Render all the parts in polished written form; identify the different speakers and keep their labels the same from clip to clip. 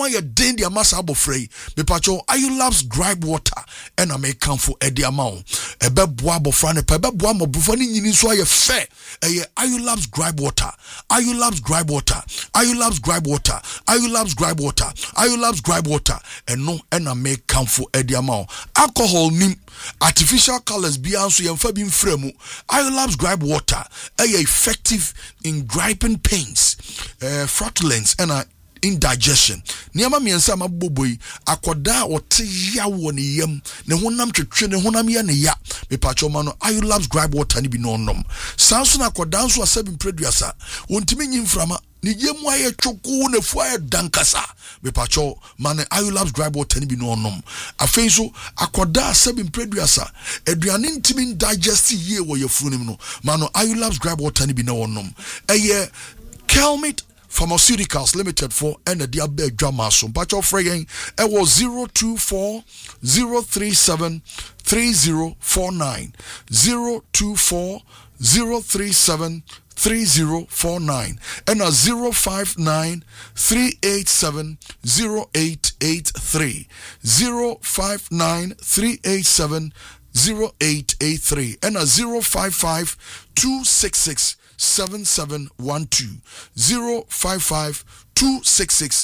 Speaker 1: ye den dia masa abofrey me pacho Ayulabs gripe water and I make comfort e dia ma o ebe boa abofra ne pa ebe boa mobufo ne nyini so aye fe e Ayulabs gripe water Ayulabs gripe water Ayulabs gripe water Ayulabs gripe water Ayulabs gripe water and no and I make comfort e dia ma o alcohol nim artificial colors bi anso yemfa bi mfremu Ayulabs gripe water effective in griping pains flatulence and indigestion niama miensa maboboi akoda wote ya woni yam ne honam twetwe ne honam ya ne ya me pacho ma no Ayulabs gripe water ni bi no nom sanso na akoda nso asabim producer wontimi nyimframa ni yemu aye choku ne fu aye dankasa me pacho man Ayulabs gripe water ni bi no nom afei so akoda asabim producer aduane ntimi digest ye wo yefuru nim no man Ayulabs gripe water ni bi no nom Kelmit Pharmaceuticals Limited for and the Abe Drama so Pacho Fragen it was 024 037 3049 024 037 3049 and 059 387 0883 059 387 0883 and 055 266 7712 055 266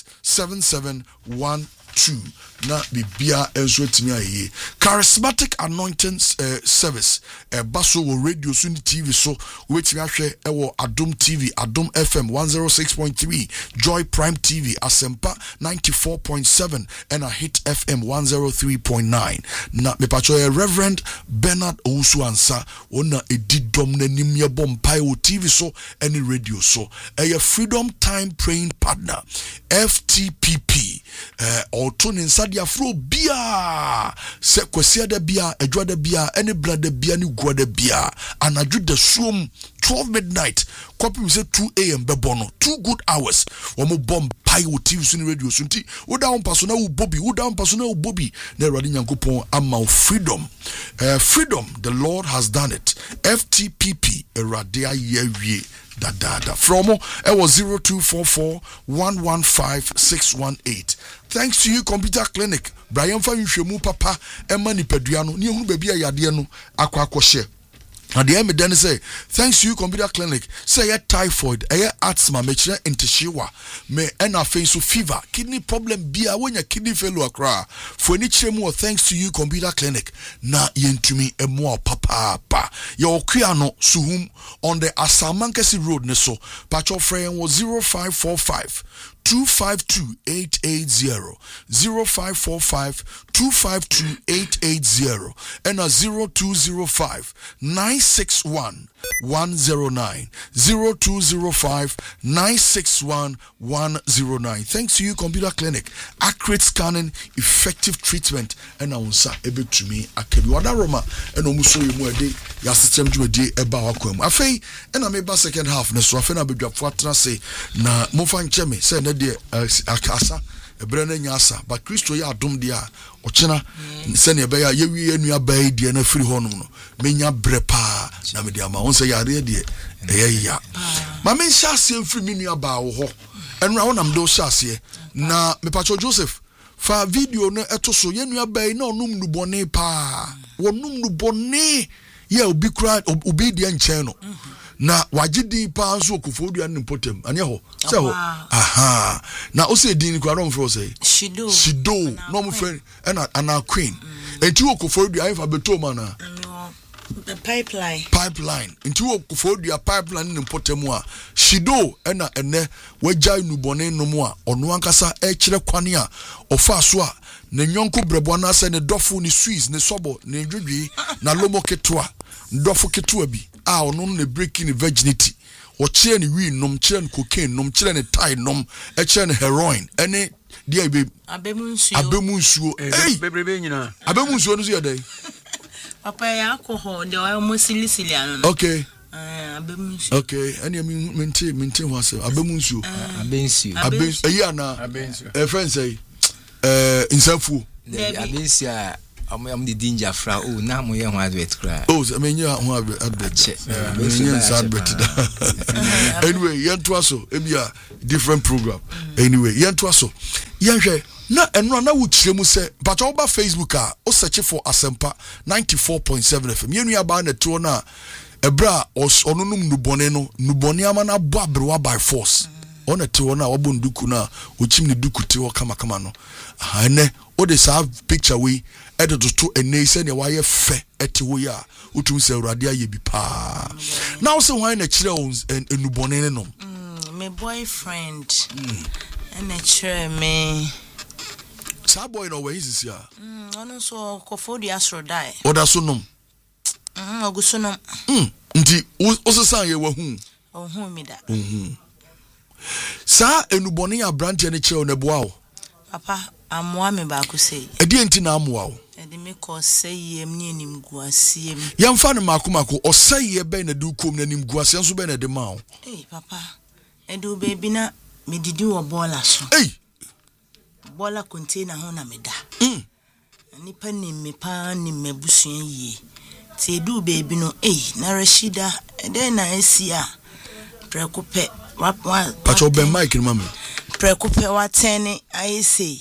Speaker 1: 7712 na bibia enso etimi aye charismatic anointing service baso wo radio so ni TV so wetimi ahwe wo Adom TV Adom FM 106.3 Joy Prime TV Asempa 94.7 and a Hit FM 103.9 na me pacho Reverend Bernard Owusu ansa ona edidom nanim ye bompai wo TV so any radio so Freedom Time Praying Partner FTPP Autonin sadia fro bia se kwesi da bia adwa da bia any blood da bia ni gwa da bia anadwo da suom 12 midnight kopim se 2 am bebono 2 good hours womo bomb pai wo TV so ni radio so nti wo da on paso na wo bobi wo da on paso na wo bobi na Awurade Nyankopon ama freedom freedom the Lord has done it FTPP Awurade ayewie da from it was 0244 115 618. Thanks to you Computer Clinic Brian fa nhwemu papa emani paduano ne ehunu ba bia yade no akwa na the me then say thanks to you Computer Clinic say ya typhoid asthma me kire intishiwa me na face so fever kidney problem bia wonya kidney failure akra for ni kire mu thanks to you Computer Clinic na yentumi emu papa ya okua no suhum on the Asamankesi road ne so patcho friend was 0545 252-880 0545 252-880 and 0205 961 109 0205 961 109. Thanks to you Computer Clinic, accurate scanning, effective treatment and unsa ebe to me akebi wada roma and omuso yemu ede ya system dwede eba wakwam afei and ameba second half ne so afei na bedwafo atena se na mofa ncheme se na de akasa ebrana nyasa but Kristo ya adom dia ochena se ne ebe ya yewi enua bai dia na firi honum no menya brepa na me dia ma won se yare de ya ma men hyase mfiri menua ba wo ho enra wonam do hyase na me pacho Joseph fa video no etoso yenua bai na onum nubone pa wonum nubone ye obi kra obi dia nchen no na wagidi pa anso okofodua ne potem ane ho se ho aha na o se din kwa ron fro say shido no mo friend ana queen enti okofodua afa beto mana
Speaker 2: the pipeline
Speaker 1: enti okofodua pipeline ne potem a shido na ene wagya nubone no mu a ono ankasa e kire kwane a ofa so a ne nyonko brebo na se ne dofo ne Swiss ne sobo ne dwedwe na lomo ketwa dofo ketwa bi a ono ne breaking virginity o kire ne wi nom kire ne cocaine nom kire ne tie nom e kire ne heroin ene dia be abemunsuo
Speaker 3: bebrebe nyina
Speaker 1: abemunsuo no so yedai
Speaker 2: papa ya alcohol de o mo silisili anu
Speaker 1: okay
Speaker 2: abemunsuo
Speaker 1: okay ene minti ho ase abemunsuo
Speaker 3: abensuo
Speaker 1: eyi ana friends say insafu
Speaker 3: abensia am the danger fra na mo ye ho advert kra
Speaker 1: I mean you ho advert anyway yentoa so ebia different program anyway yentoa so yenhwe na eno na wo kiremu se but oba Facebook a o search for Asempa 94.7 FM yenu aba na to na ebra onunum nubone ama na bo abrewa by force ona te wona obo nduku na ochim ne duku te wo kama no ane o de sa picture we edo to ene se ne wa ye fe ete wo ya otum se awrade aye bi pa now se wan na kire enubone no
Speaker 2: my boyfriend and a chere me
Speaker 1: sa boy no we isisi a
Speaker 2: ono so kofodi asro dai
Speaker 1: oda so nom
Speaker 2: oguso nom
Speaker 1: nti osesan ye wa
Speaker 2: hu mi da
Speaker 1: sa enubone ya branche ne kire oneboa o
Speaker 2: papa amwa me ba ko sei
Speaker 1: edi enti na amwa o
Speaker 2: edi me ko sei em ni enim guasiem
Speaker 1: yamfa ne makomako osei be na du kom na nim guase nso be na de ma o
Speaker 2: papa edu baby na me didi wo bola so bola container ho na me da nipa ni me pa ni mabusua yi ti edu baby no na Rashida ede na esia prekope wa
Speaker 1: pacho be mic ni mama
Speaker 2: prekope wa tene I say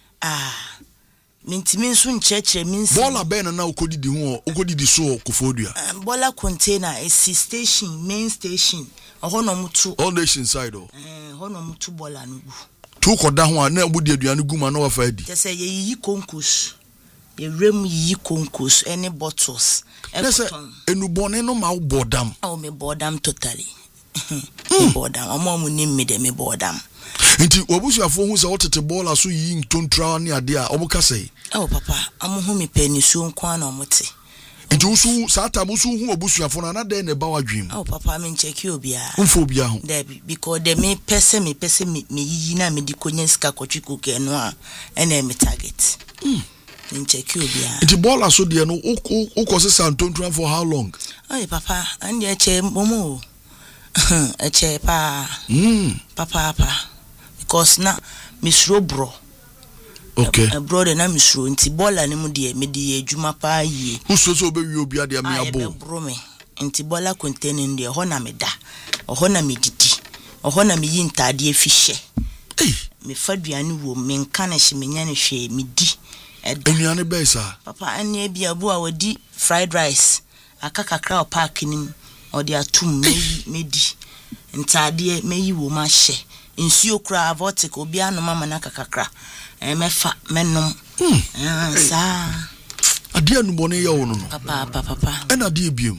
Speaker 2: mintimi nso nkyekere minsi
Speaker 1: bola be na ukodidi ho ukodidi so Kofodua
Speaker 2: bola container esi station main station oho no mutu
Speaker 1: all nation side
Speaker 2: ho no mutu bola no gu
Speaker 1: tu koda ho na abudi aduane gu ma na wa fa adi
Speaker 2: just say yi konkus ye rem yi konkus any bottles
Speaker 1: enubone no ma bodam
Speaker 2: me bodam totally bodam omo ni me de me bodam
Speaker 1: nti obusuafo hu se wotete bola so yi ntontra ne ade a obuka sei
Speaker 2: papa amuhu me pani so nkwa na omote
Speaker 1: nti usu sata musu hu obusuafo na de ne ba wadwim
Speaker 2: papa me ncheki obia
Speaker 1: mfo obia ho
Speaker 2: because de me pese me yi na me di konya sika kwatwiko ke no a ene me target ncheki obia
Speaker 1: nti bola so de no ukose santontra for how long
Speaker 2: papa ande eche momo eche pa papa because na misro bro
Speaker 1: okay
Speaker 2: brother na misro nti bola ne mu de me de adwuma pa yie
Speaker 1: uso be wi obi ade me abo
Speaker 2: bro me nti bola container de ho na me da ho na me didi ho na me yi ntade afihye me faduane wo me nka na hye me nya ne hwe me di
Speaker 1: enuane be sa
Speaker 2: papa ane bia bo a wadi fried rice akakakra o park nim odi atum me di ntade me yi wo ma hye nsuo kra avotic obi anu mama na kakakra mefa menom sa
Speaker 1: ade anubone ye wo no
Speaker 2: papa
Speaker 1: ena de biem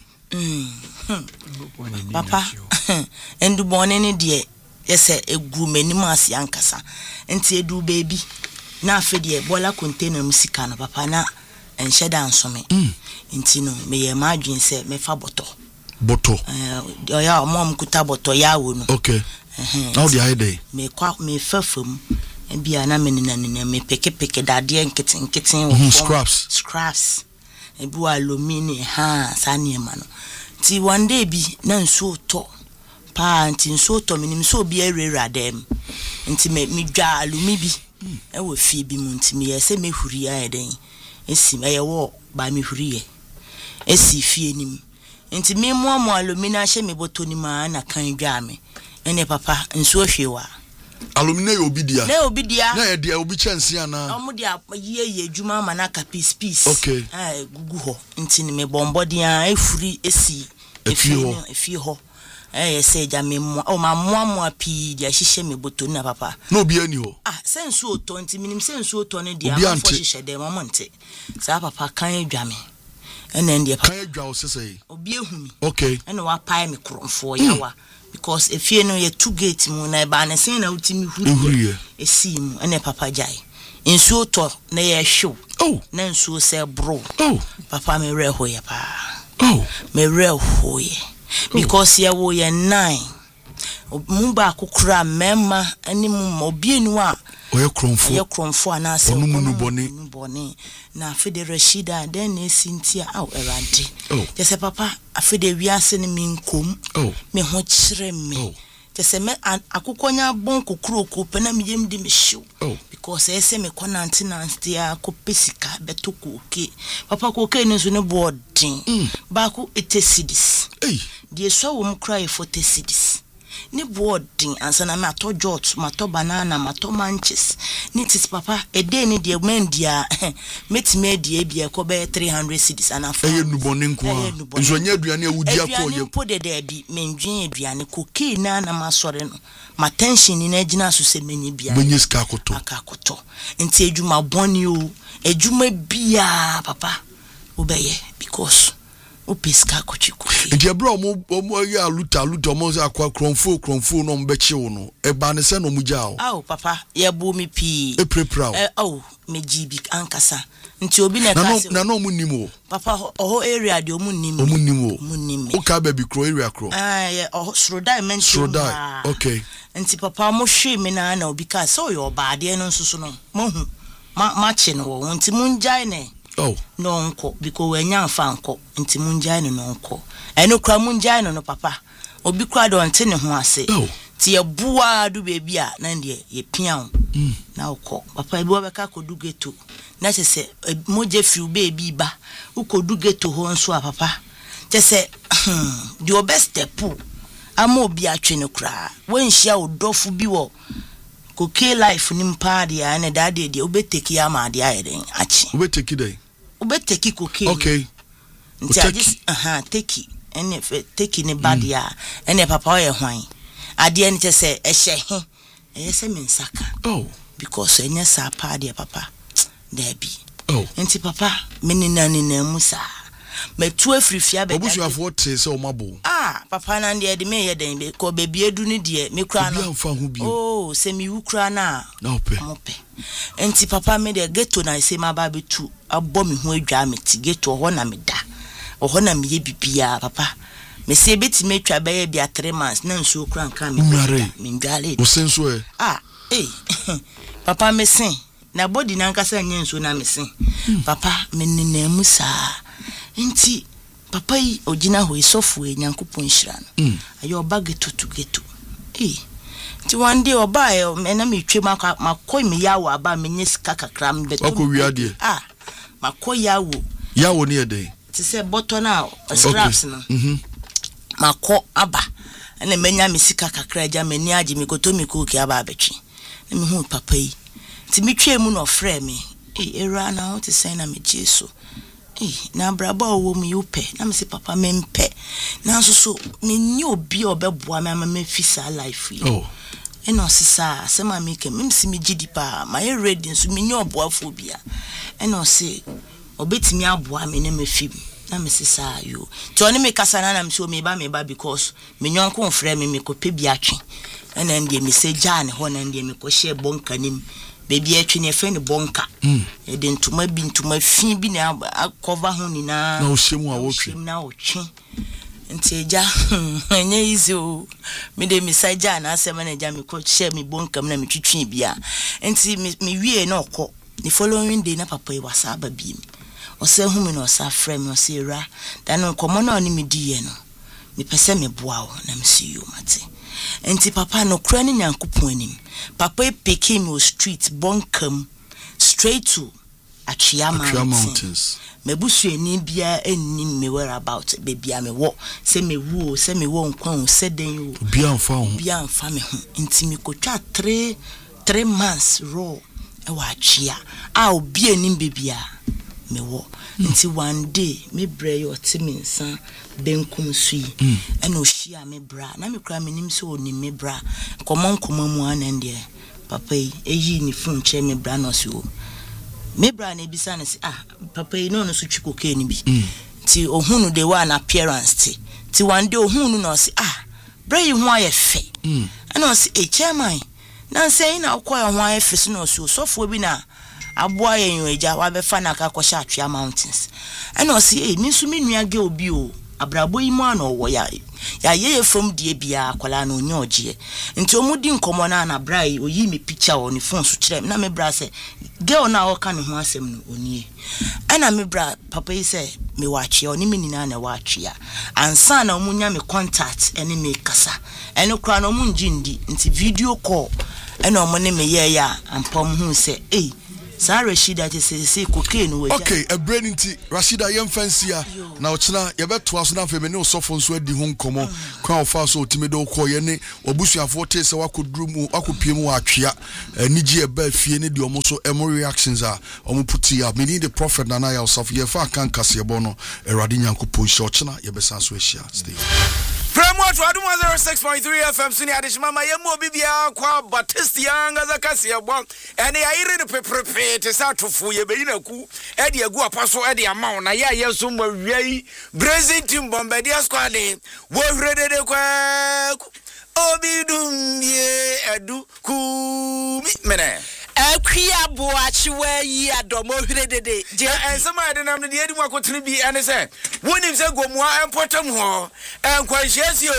Speaker 2: papa endubone ne de yese egu menim ase ankasa enti edu baby na afede bola container musika no papa na enhyeda ansome enti no me ye ma adwen se mefa boto oya mom kuta boto ya wo no
Speaker 1: okay now the idea
Speaker 2: me kwa me fafam bia na me nina me peke dade nketen wo scraps ebi wa alumini sane ma no ti one day bi na nsuo to pa nti nsuo to minim so bi erera dem nti me dwa alumi bi e wo fie bi mu nti me yese me huri ayeden esi me ye wo ba me huri ye esi fie nim nti me mo alumi na hye me boto ni ma na kan dwa me ene papa nsuo hwewa
Speaker 1: alumina ye obidia
Speaker 2: na
Speaker 1: ye dia obi chanse ana
Speaker 2: omo dia ye adwuma ma na ka piece
Speaker 1: okay
Speaker 2: gugu ho nti ni me bombodi a efuri esi efie ho se ja me mo o ma mo pi dia hihye me boto na papa
Speaker 1: no obi ani ho
Speaker 2: sense o to nti minim sense o to ne dia afo hihye de mo nte sa papa kan adwa me ene ndie papa
Speaker 1: kan adwa o sesei
Speaker 2: obi ehumi
Speaker 1: okay
Speaker 2: ene wa pae me kromfo yawa because if you know you two gate mu na ba na sen na utimi huri esi mu ene papa jai nsuo to na ye hwew na nsuo se bro papa me re ho ye pa me re ho ye because ye wo ye 9 mu ba kokura mema ani mu obienu a
Speaker 1: oye kromfo
Speaker 2: na se
Speaker 1: onu
Speaker 2: boni na afede Rashida den na esintia erade je se papa afede wiase ne minkom me ho kire me Just me akokonya bon kokuro ko pena me yem di me show. Because I say me konantinance dia ko pesika beto koke. Papa koke no so ne boarding. Ba ko 80 cedis. Die so wo m cry 40 cedis. Ni boarding ansa na me ato jot, mato banana, mato manches. Ni tis papa e dey ni de men dia metime dia bia ko be 300 cedis ana fa.
Speaker 1: Nubone nko a. Nso nya aduane a wudi akọ ye.
Speaker 2: Po de bi menjin aduane koke na na masore no. Ma tension ni na gina so se menyi bia.
Speaker 1: Menyi ska akoto.
Speaker 2: Akakoto. Nti ejuma boni o, ejuma bia papa obeye because opiska kochiko.
Speaker 1: Nti ebra omo ya aluta omo se akwa kronfo no mbeche wo no. Eba ne se no mugya o.
Speaker 2: Aw papa, ye bu mi pi.
Speaker 1: Eprepra o.
Speaker 2: Meji bi ankasa. Nti obi na kase.
Speaker 1: Na no munimo.
Speaker 2: Papa oho area de omunimo. Omunimo.
Speaker 1: O ka baby crow area crow.
Speaker 2: Yeah, oho Srodai mention.
Speaker 1: Srodai. Okay.
Speaker 2: Nti papa mo hwe me na obi ka so yo ba de no nsusu no. Mohu. Ma che no wo. Nti munjai ne. No nko because we nya fa nko nti munjai no nko eno kra munjai no papa obi kra do nte ne ho ase ti ye bua do baby a na de ye pia na uko papa ebi obeka kodu geto na se moje fiu baby ba ukodu geto ho nso a papa te se the best step ama obi atwe ne kra wen hia odofu bi wo koke life nim pa de a na dade de obeteki ya ma de ayeden achi
Speaker 1: obeteki dey
Speaker 2: ubeteki koke.
Speaker 1: Okay.
Speaker 2: Nti agis teki ene teki ne badia ene papa oye hwan. Ade ene se ehye he se mensaka. Because enye sa pa de papa. Debi. Nti papa menina na musa. Metu afrifia be.
Speaker 1: Obusuafo te se o mabo.
Speaker 2: Papa na de me ye den be ko bebi edu ni de me kura no. Se mi wukura na. Mope. Nti papa me de ghetto na se ma ba betu abọ me ho adwa me ti ghetto ho na me da. Ho na me ye bibia papa. Me se beti me twa ba ye bia 3 months na nso kura nka me. Me ndwale.
Speaker 1: O senso e.
Speaker 2: Papa me sen. Na body na nkasa nye nso na me sen. Papa me nena mu saa. Nti papa yi ogina ho isofu enyankopon hira no. Ayo ba ghetto to ghetto. Ti one day oba e na me twe makoi me yawo aba me nyesika kakra me beto.
Speaker 1: Oko wiade.
Speaker 2: Makoi yawo.
Speaker 1: Yawo ne ede.
Speaker 2: Ti se bottom na scraps no. Mako aba. Na menya me sika kakra ja mani age me koto me koki aba abetwe. Na me hu papa yi. Ti me twe mu no frɛ me. Era na ho ti say na me Jesu. Na braba owo mu yupe na me se papa me mpe. Na so me nyi obi obeboa me ama me fisa life yi. Eno sisa se ma make me si me gidi pa ma ye ready so me nyi oboafo bia. Eno se obetimi aboa me na me fim na me sisa yo. Ti oni me kasa na me so me ba because me nyonko mfrɛ me kope bia atwe. Ena ndie me se jane ho na ndie me ko share bonka nim. Baby atwe ne fe ne bonka. E de ntuma fi bi na cover ho ni na.
Speaker 1: Na o shemu a wotwe.
Speaker 2: Na o twe. Nti eja enye easy o. Me de me saja na asema na eja me ko share me bonka na me twitwe bia. Nti me wie na okọ. The following day na papa e wasa ba bi. O se hu me na o sa frɛ me o se ra. Dan nkomo na oni me di ye no. Me pese me boa o na me see you mate. Enti papa no kura ni nyankopon anim. Papa pick me street bonkam straight to Achia Mountains. Me busu eni bia eni me whereabout baby me wo se me wo nkwan se den yo bia mfa me ho enti me kotwa 3 months raw e wa Achia obi eni bebia me wo nti one day me bra yo timinsa benkum sui ena ohia me bra na me kura me nim se oni me bra komonkoma mu anende papa eyi ni fun che me bra no so me bra na ebisa na se papa no no so twikoke ni bi ti ohunu de one appearance ti one day ohunu no se bra yi ho ayefe ena o se chairman na say na akwa ho ayefe so no so fo bi na aboa yen eja wa be fa na ka kwasha Achia Mountains ena o se mi so me nua ge obi o abrabo yi mu ano wo ya ye from die bia akwala no onye ogie nti omudi nkomo na na brai oyi me picture on the phone so kire na me bra say girl na wo ka ne ho asem no onie ana me bra papa yi say me wachi oni me nina na wachi a ansa na omunya me contact ene me kasa ene kra na omunji ndi nti video call ene omone me ye ya ampom hu say Sa Rashida te say cocaine we.
Speaker 1: Okay, a brain inti Rashida yem fancy ya. Na ochina ye beto aso na fe me ne osofo nso adi ho nkomo. Kwa ofa so otimido kɔ ye ne obusuafo te se wakoduru mu akopie mu atwea. Niji e ba fie ne de omo so emo reactions a omo puti ya. Me need the prophet na ya osofo ye fa kan kase bo no Erade Nyankopɔn hye ochina ye besan so ahia. Stay.
Speaker 4: Promote 106.3 FM Suni Adishmama Yemo Bibia kwa Batistia Ngaza Kasia Bon and the Iron Pepe to Satufu Yebina Ku Eddie Agu Apostle Eddie Amount na ya Yasum Ray Brazil Team Bombardier Squad was ready to quack Obidum ye Edu Ku Mene.
Speaker 5: Ekia boachiwe yi adomo hredede
Speaker 4: je somebody na me de edimo akotene bi ene se wonim se gomua empotam ho enkwanhyiasi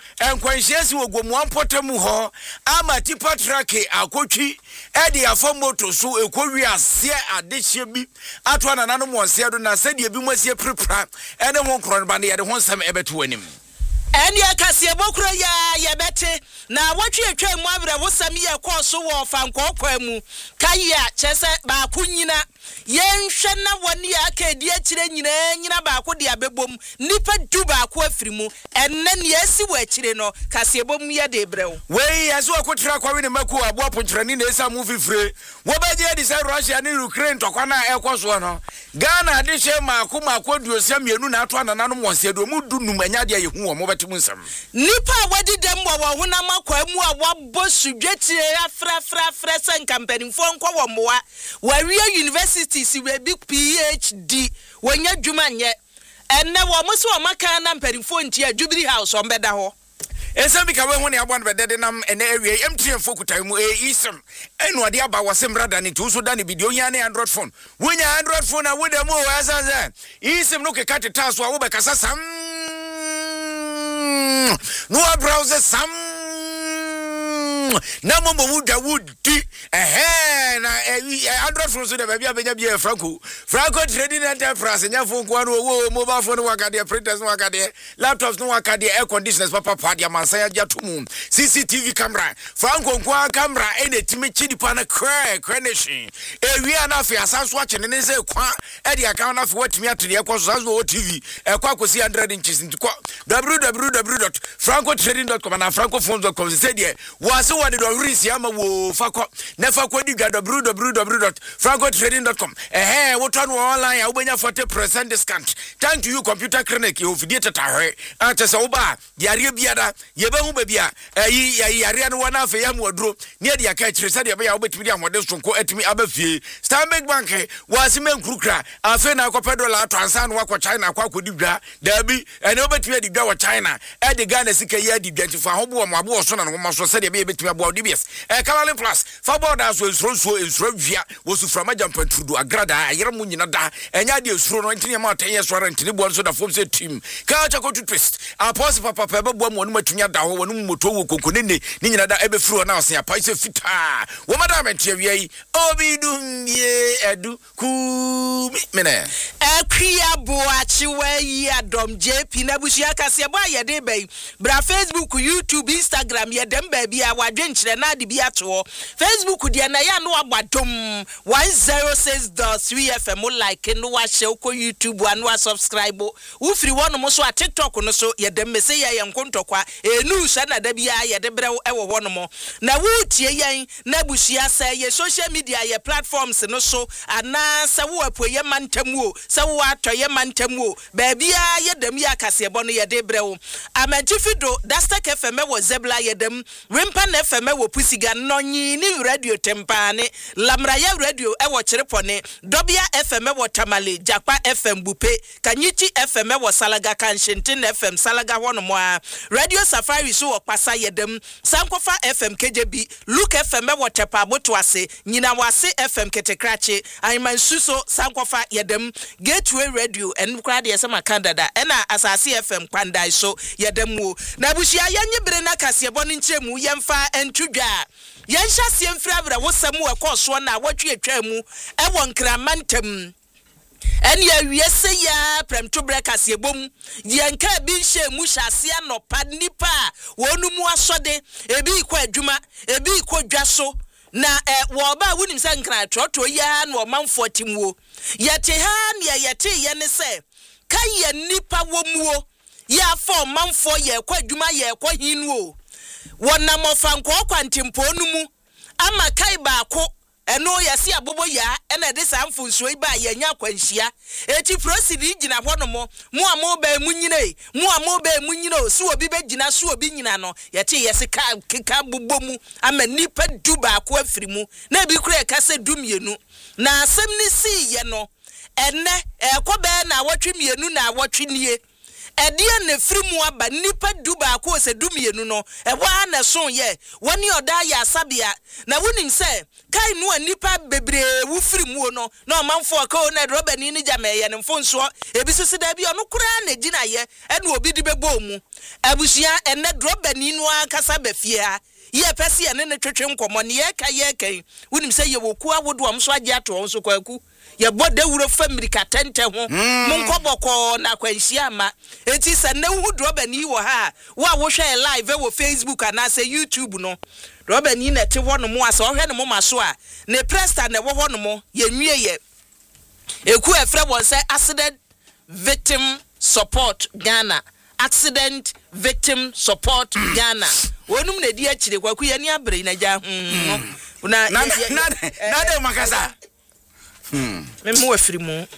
Speaker 4: wo gomua empotam ho ama tipa trake akotwi ede afomoto so ekowi ase adehye bi ato ananano mo ase do na sede bi mo ase prepra ene ho nkron ba ne ye de ho nsam ebeto anim
Speaker 5: eni akase bokro ya yebete na wotwe atwa mu abre wosam ye koso wo fankokwa mu kaya chese ba kunyina yenhwe na woni akadi akire nyina ba ko de abebom nipa du ba ko afirimu enne ne asi wa akire no kase bom ye de brew
Speaker 4: we yaso akotra kwa we ne maku abo apontrani na esa mu fifire wo baje di say Russia ni Ukraine tokwa na ekoso no Ghana de hye mako duosia mienu na ato anana no monse do mu du num anya de ye hu wo mo betim nsam
Speaker 5: nipa wadi dem wo honam akwa mu a wabo sudwetire afra sen company fo nkwa wo moa wawie university si we big PhD wonya dwuma nye enne wo mo so maka na mperimfo ntia Jubilee House on beda ho
Speaker 4: Esa bika we ho ne abon bedede nam ene awie M3 fokutai mu isem enu ade aba wasem brada ni to so da ne bidio nya ne Android phone wonya Android phone na wo dem o asanza isem no keka teta so a wo bekasa sam no browser sam na mo wuda wudi na Android phone so da bia benya bia Franco Trading Enterprise nya phone ko no mobile phone wakade printers no wakade laptops no wakade air conditioners papa dia mansa ya tumu CCTV camera Franco kwa camera ene timi chidi pa na cranation ewia na afia sanso a chene ne se kwa e dia kan na afia watimi atene ekwo so sanso TV ekwa kosi 100 inches ntiko www.francotrading.com na francophones.com se dia wase wade do risi ama wo fako na fako di www.francotrading.com woton online a ubenya 40% discount thank you computer clinic you fidie tatahwe atese wo ba yare biada ye ba hu ba bia yare no wana afa ya modro ne dia ka kire se dia ba ya obetimi dia model sonko atimi abafie Stanbic Bank wase menkrukra afa na akopɛ dollar ato ansa no akɔ China akɔ akɔdi dwa dabi ene obetimi adi dwa wɔ China de Ghana sika ya di dwa ntifa ho bo mo abo so na no ma so se dia ba betimi abo DBS Kalale Plus Faboda so ensuro via wo su frama jampantrudu agrada ayere mu nyina da enya de esuro no ntine ma 10 years warrant ne bo so da fom se team ka cha ko toothpaste apos papa pe bo mo no matunya da ho wo no moto wo konkone ne nyina da ebe furo na osen apa se fita wo madam entie wi obidum ye edu ku mene
Speaker 5: akria boachi we adom JP na bushia kase bo ayede bai bra Facebook YouTube Instagram yedem ba bia wadwenkyere na de bia to Facebook dia na ya no abadom 106.3 FM like no wa share ko YouTube and subscribe wo free one mo so a TikTok no so yedem me say ya nkontokwa enu sha na da bia yede brew e wo no mo na wo tie yan na bushia say ye social media ye platforms no so ana sa wo apoye mantamu o sa wo atoye mantamu o ba bia yedem ya kasebo no yede brew amajifido Dastak FM wo Zebla yedem Rimpan FM wo Pusiga Nonyi ni radio Tempane Lamraya radio ewo Chirepone Dobia FM wo Tamale Jakpa FM Bupe Kanyichi FM wo Salaga Kanshintin FM Salaga hono moa Radio Safari so wo Pasa Yedem Sankofa FM KJB Luke FM wo Tepa Botoase Nyina Wase FM Ketekrache Ayman Suso Sankofa Yedem Gateway Radio and krade yesema Canada ena Asase FM Kwandai so yedem wo na bushia yanye brena kasebo ni nchemu yemfa entudwa yensha siemfra wo samu ekoso na watwe atwa mu ewo nkramantem eni awiese ya premto breakers yebom yenka bi nhye mu hyase anopa nipa wonu mu asode ebi ikọ adwuma ebi ikọ dwaso na wo ba wunim se nkra troto ya na omanfo timwo yete ha na yete ye ne se kaye nipa wo muo ya fo manfo ye kwa adwuma ye kwa hinuo wona mofanko kwantimpo numu ama kai baako eno yesi abobo ya ena de samfo nsuo iba ye nya kwanhia eti prosidi gina honomo mu amoba munyine mu amoba munyine so obi begina so obi nyina no yete yesi ka bobomu ama nipa du baako afiri mu na bi kura kase dumienu na asem ni si ye no enne ekobe na awotwemienu na awotwenie edie ne frimu aba nipa du baako se dumienu no ewa na so ye woni oda ya asabia na wonim se kai no nipa bebre wu frimu no na omanfo ka na robani ni jameye ne mfonso ebisusi da bi ono kura na gina ye ene obi di bebo mu abusia ene robani no akasa bafie ha ye pese ye ne twetwe nkomo ne ye kai wonim se ye woku awodo am so age ato on so kwaku ye bode wuro family ka tente ho munkoboko na kwanhia ma enti se ne hu robani wo ha wo hwe live wo Facebook ana se YouTube no robani na te wono mo ase ohwe ne mo maso a ne presta ne wo hono mo ye nwie ye eku efre won se accident victim support Ghana accident victim support Ghana wonum na di akire kwaku ye ne abre na ja na
Speaker 4: de makasa
Speaker 5: Memu afirimu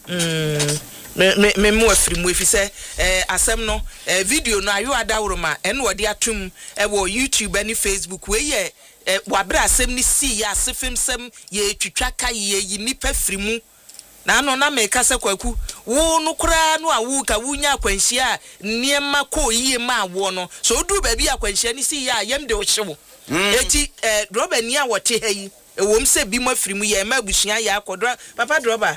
Speaker 5: memu afirimu efise asem no video no ayo adawroma ene wode atum wo YouTube and Facebook we ye wabra asem ni si ya asefem sem ye twitwa ka ye nipa firimu na no na me kasa kwaku wo no kura no awu ka wunya akwanhia niema ko yie ma wo no so du ba bi akwanhia ni si ya yem de wo hyewo eti robani a wote hayi ewom se bi ma firimu ye ma busua ya akodra papa droba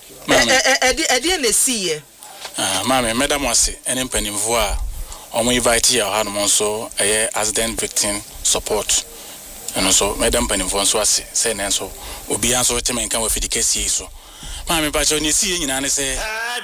Speaker 5: edi na siye
Speaker 6: mama madam wase ene mpanimfo a omo invite ya ha no so accident victim support eno so madam mpanimfo so ase se ne so obi an so temen kan wa fidikasi so mama ba cho ni siye nyina ne se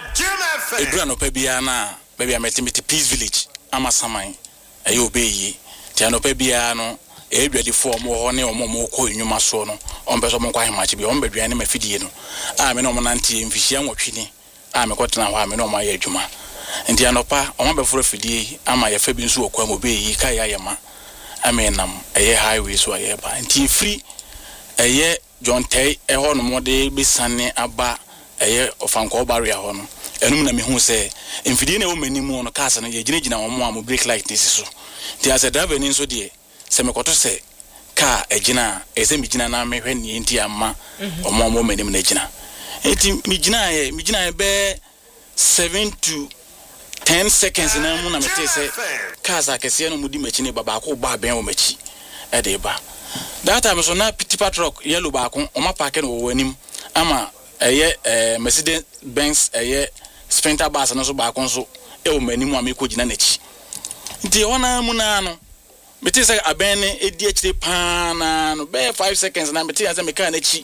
Speaker 6: edura no pa bia na ba bia metimiti peace village amasaman obeyi ti anopa bia no edwadi form ho ne omo ko enwuma so no ombe so mo kwa hemachi bi ombe duane mafidie no me no mo nante mfihia nwotwini me kotena ho me no mo aye adwuma nti anopa omo be foro fidie ama ye fa bi nso okwa mo be yi kai ayema amenam highway so aye ba nti free John Tay ho no mo de bisane aba ofanko barrier ho no enum na me hu se mfidie na wo manimu no kasa no ye gina omo am brake light this so nti as a driver ni so de se me koto se ka egina ese mi gina na me hwe ni nti amma omo manim na gina enti mi gina be 7 to 10 seconds na mu na me te se ka za kese no mudi machi ne baba ko ba ben o machi e de ba that time so na tipa truck yellow ba ko o ma park no wo anim ama Mercedes Benz Sprinter bus no so ba ko so e o manim am ko gina na chi nti ona mu na no meti say abene edi akire paana no be 5 seconds na meti anza me car na chi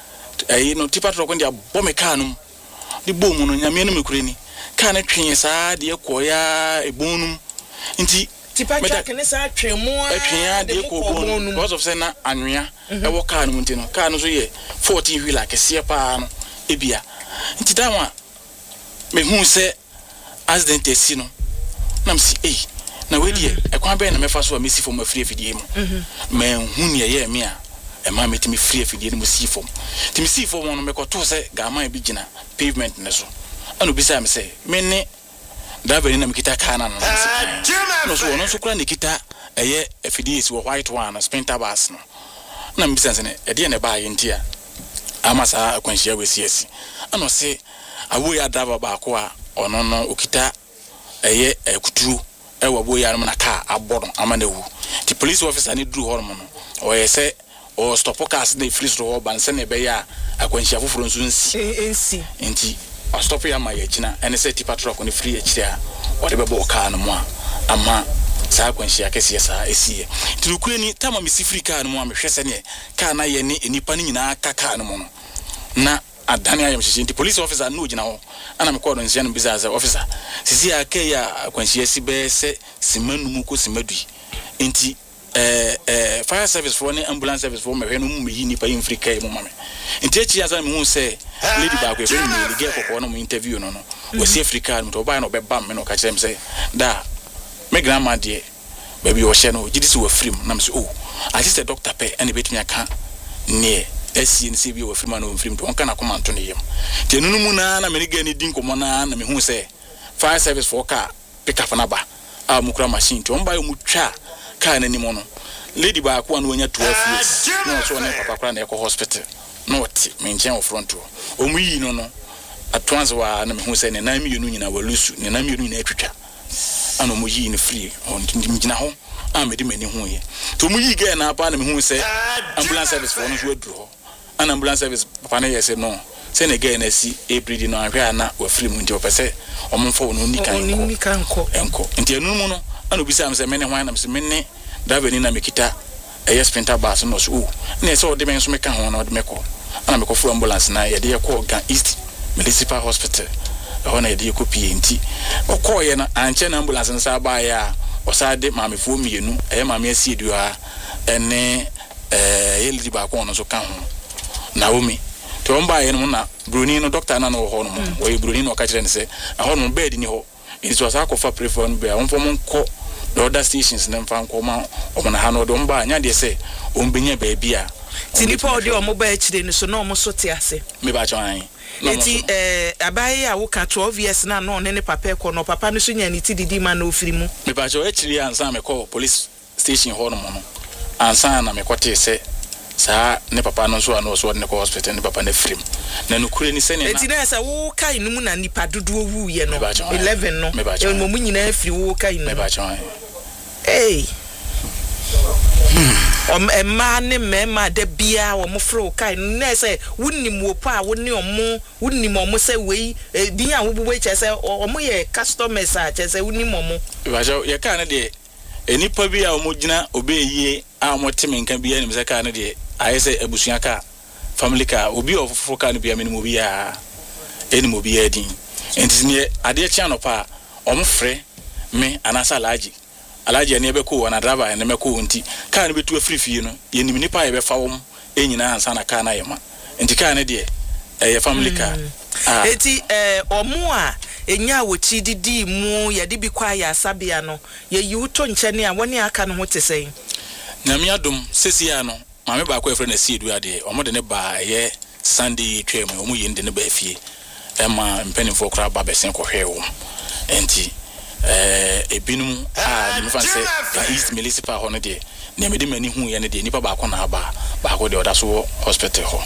Speaker 6: no tipa truck ndi abo me car no di bom no nyame no mekureni car na twen saa de ekoya ebonum nti
Speaker 5: tipa truck ne saa twemu
Speaker 6: a de ekobonum because of say na anwea e wo car no nti no car no so ye 14 wheeler kese pa no ebia nti dawa me hu se accident esi no na msi na wedi ekwan be na mefa so amesi fom afiri afidie mu men hu ne ye me a ma metimi free afidie mu si fom timi si fom no mekoto se gama bi gina pavement ne so anu bisa me se me ne driver ni na mekita kana no so wono so kura ne kita ɛyɛ afidie si wɔ white one sprinter bus no na mbisa ne ɛde ne ba yɛntia ama saa akwanhyia wesiasi ana ɔse awo ya driver baako a ɔno no okita ɛyɛ ekuturu ɛwɔ bo ya no na car abɔ no ama na wu the police officer ne duru hɔ no ɔyɛ sɛ o stop cars na free so hɔ ban sɛ ne bɛyɛ a akwanhyia foforo nso nsi nti o stop ya ma yɛ gyina ɛne sɛ tipa truck no free akyire a ɔde bɛbɔ car no mu a ama saa akwanhyia kɛseɛ saa ɛsiɛ nti ni tama mesi free car no mu a mehwɛ sɛ ne car na yɛ ne nipa no nyinaa ka car no mu no na adane ayam hyehyɛ nti police officer no gyina hɔ ana mekɔ do nsia no bisa sɛ officer sisi aka ya akwanhyia si bɛɛ sɛ simanum ko simadui nti fire service for ne ambulance service for mehwɛ no mu yi nipa yi mfiri kai mu mame nti achi asa me hu sɛ lady baako e be me lege kokɔ no mu interview no wasi Africa no to ba no bɛba me no ka kyerɛ me sɛ da me grandma de baby wo hyɛ no gidi si wo free mu na me sɛ oh assistant doctor pɛ ɛne betumi aka ne esi ne se bi wo free ma no free to on kana koma nto ne yam te nunu mu na me ne ga ne din komo na me hu sɛ fire service for car pick up na ba a mu kura machine to on ba yo mu twa car na nimo no lady ba ko an wonya 12 years no so ne papa kura na ekɔ hospital no ti me nchen wo front o mu yi no atwanse wa na me hu sɛ ne na mienu nyina wa lusu ne na mienu nyina atwitwa ana mu yi ne free on ngina ho a me de mani hu ye to mu yi ga na pa na me hu sɛ ambulance service for no so aduru ho ana ambulance service papa na yɛ sɛ no sɛ ne ga na si ebridi no ahwɛ ana wa free mu nti opɛ omfo no ni kan ko enko nti enu mu no ana obi sam sɛ me ne hwan na me sɛ me ne driver ni na me kita sprinter bus no so na sɛ ode men so me ka ho na ode me kɔ ana me kɔ fu ambulance na yɛ de kɔ Gan East Municipal Hospital ɛhɔ na yɛ de kɔ PNT ɔkɔ yɛ na anche na ambulance nsa ba ya ɔsade maamefuo mienu maame asiedu a ɛne yɛ lidi ba kɔ no so ka ho Naomi to on ba yɛ no na broni no doctor na no hɔ no wɔyɛ broni no ɔka kyerɛ ne sɛ ɛhɔ no bed ni hɔ nti ɔsa akɔfa prefer no bia ɔmfɔ mo nkɔ the other stations na mfa nkɔ ma ɔmana ha no de ɔmba anya de sɛ ɔmbenya baabi a
Speaker 5: tinipa ɔde ɔmo ba akyire no so na ɔmo so te ase
Speaker 6: me ba kyɛn
Speaker 5: eti abaye a wo ka 12 years na no ne papa ekɔ no papa no so nya ne ti didi ma na ofiri mu
Speaker 6: me ba kyɛn akyire ansa me kɔ police station hɔ no mo no ansa na me kɔte sɛ saa ne papa no so ano so ne kɔ hospital ne papa na firi mu na no kure ni sɛ ne na
Speaker 5: eti na sɛ wo kai no mu na nipa dodo wu ye no 11 no e mo mu nyina afiri wo kai no
Speaker 6: me ba kyɛn
Speaker 5: hey emma ne mema de bia wo mofro kai na say wunnim wo pa wo ne omo wunnim omo say wei din a wo buwe che say omo ye customers a che say wunnim omo
Speaker 6: bajo ye ka na de enipa bi a omo gina obeyie a omo teme nka bia nim say ka na de aye say abusua ka family ka obi ofofo ka no bia menim obi a enim obi a din enti ne ade chia no pa omo frɛ me anasa alaji ne be ko na driver ne me ko nti car ne betu afirifie no ye nim nipa ye be fa wom enyina ansa na car na ye ma nti car ne de ye family car
Speaker 5: eti omo a enya wochi didi mu ye de bi kwa ya sabia no ye yuto nkyene a woni aka no ho tesɛn
Speaker 6: na mi adom sesia no ma me ba ko efre na siedu ade omo de ne ba ye Sunday twem omo ye de ne ba afie ma mpanimfo kra ba besen ko hwe wo enti ebinum me fan say Gan East Municipal ho no de ne me de mani hu ye ne de nipa ba ko na ba ko de oda so hospital ho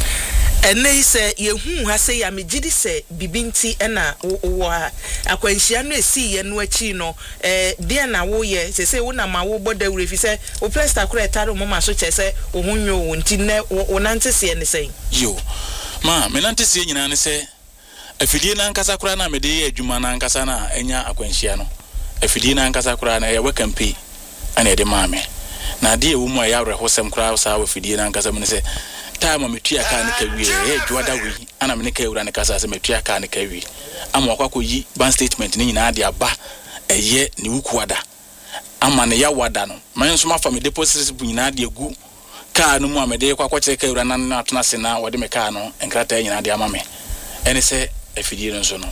Speaker 5: ene se ye hu ha se ya me gidi se bibinti na wo akwanhia no esi ye no achi no de na wo ye se wo na ma wo boda wrefi se wo presta kura etaro mo ma so che se wo hu nwo wo nti ne wo nante se ne se
Speaker 6: yo ma me nante se nyina ne se afidie na nkasa kura na me de adwuma na nkasa na enya akwanhia no afidie na nkasa kura na ye wakampi ana ye de maame na de ewu mu a ya rehosem kura sa afidie na nkasa me se time metua ka ne kawie ye dwada wi ana me ne ka ewura ne kasa se metua ka ne kawie ama akwa yi ban statement ne nyina de aba eye ne wukuada ama ne ya wada no man so ma fa me deposit bu nyina de egu ka no mu a me de kwa kwakye ka ewura na atona se na wode me ka no enkrata nyina de ama me ene se afidie no so no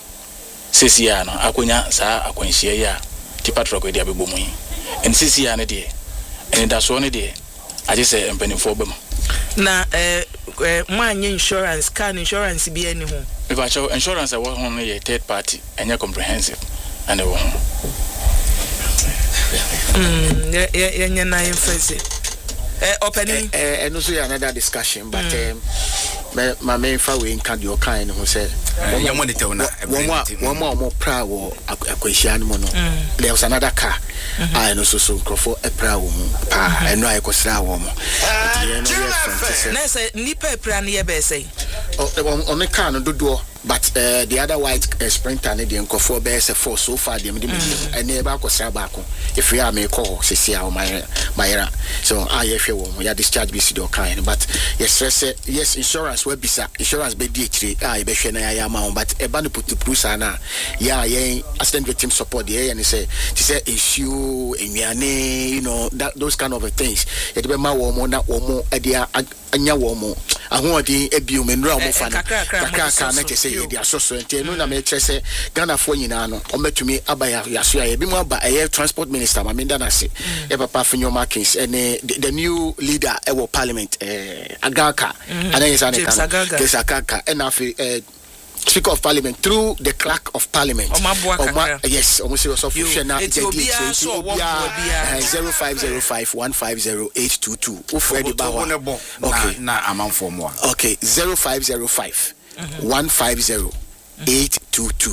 Speaker 6: sesia no akonya saa akwanhia ya tipa troko de abebo mu en sesia ne de en da so ne de aje se empanimfo bam
Speaker 5: na manye insurance car insurance bi ani ho
Speaker 6: me ba cho insurance a wo ho no ye third party enya comprehensive and wo ho
Speaker 5: Yeah, na emphasis. Opening.
Speaker 7: And also another discussion, but my main family in Candy or kind who said, one more proud or a question mono. There was another car. I know so for a proud woman, and no, I could say a woman.
Speaker 5: Nipa Prania Bessay.
Speaker 7: On the car, no door. But the other white Sprinter and the Uncle 4 bears a force so far, the and never was Sabaco. If we are may call Cecilia or Myra. So I if you we are discharged BC kind. But yes, insurance will be insurance be D3. I bet you I am on, but a band put to Pusana. Yeah, accident victim support the and say issue in your name, you know, that those kind of things. It be my woman, not woman, idea, anya woman. I want the abuse and realm of fun. They are so no na me say Ghana for nyina no o metumi abaya yaso ya bi mo aba transport minister ma me na say e papa Finyo Markins the new leader e parliament Agaka Agaka and afi Speaker of Parliament through the clerk of Parliament. Yes, almost also Fushena 0505 150 822. Ufredi Bawa. Okay,
Speaker 4: na amount for more.
Speaker 7: Okay, 0505 150 822.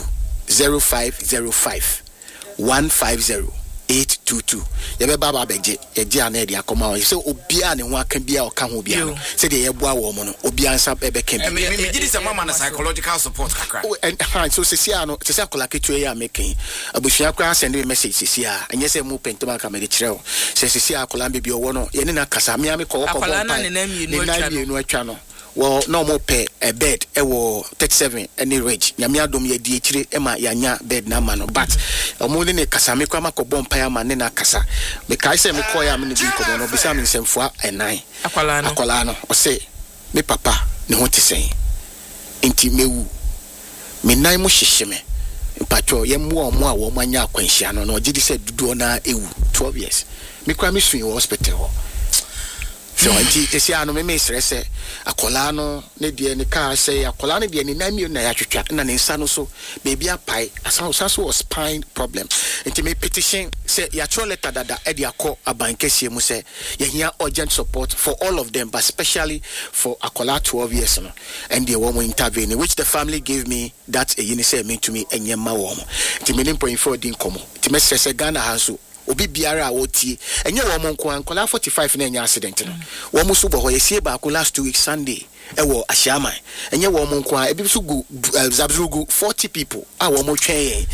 Speaker 7: 0505 150 822. Yebe baba beje eje ana de akoma so obia ne ho aka bia o ka ho bia no se de yeboa wo mo no obia nsa ebe ka
Speaker 4: me gidi se mama na psychological support kakra
Speaker 7: and so sesia no sesia kola ketu ya making abushia kra send me message sesia enye se mu pentoma ka me de kireo se sesia kola be bi owo no ye ne na kasa me ko ko
Speaker 5: akola na ne na
Speaker 7: mienu atwa no well no more pay a bed 37 any range nyame adom ye di ekire ema yanya bed na ma no but omuni ne kasa me kwa makobo mpa ma ne na kasa me kai se me ko ya me ne bi ko no bisa me nsemfo enan akwala no o se me papa ne ho tisen enti mewu me nan mo hyehye me mpacho ye mo omo a wo manya akwanhia no no gidi se dudu na ewu 12 years me kwa me sui hospital so enti esi ano me stress akola no ne de ne ka say akola ne de ne na mi na ya twetwa na ne nsa no so baby apai asanso was spine problem enti me petition say ya throw letter dada e de akọ abankese mu say ya hia urgent support for all of them but especially for akola 12 years no and they want to intervene which the family gave me that a uni say me to me enyema wo mo enti me 9.4 din komo enti me stress Ghana hanso obi biara woti enye wo monko ankola 45 na enya accident no wo muso bo ho yesie ba ko last 2 weeks Sunday ewo Ashiama enye wo monko a ebi so gu zabzugu 40 people a wo mo twen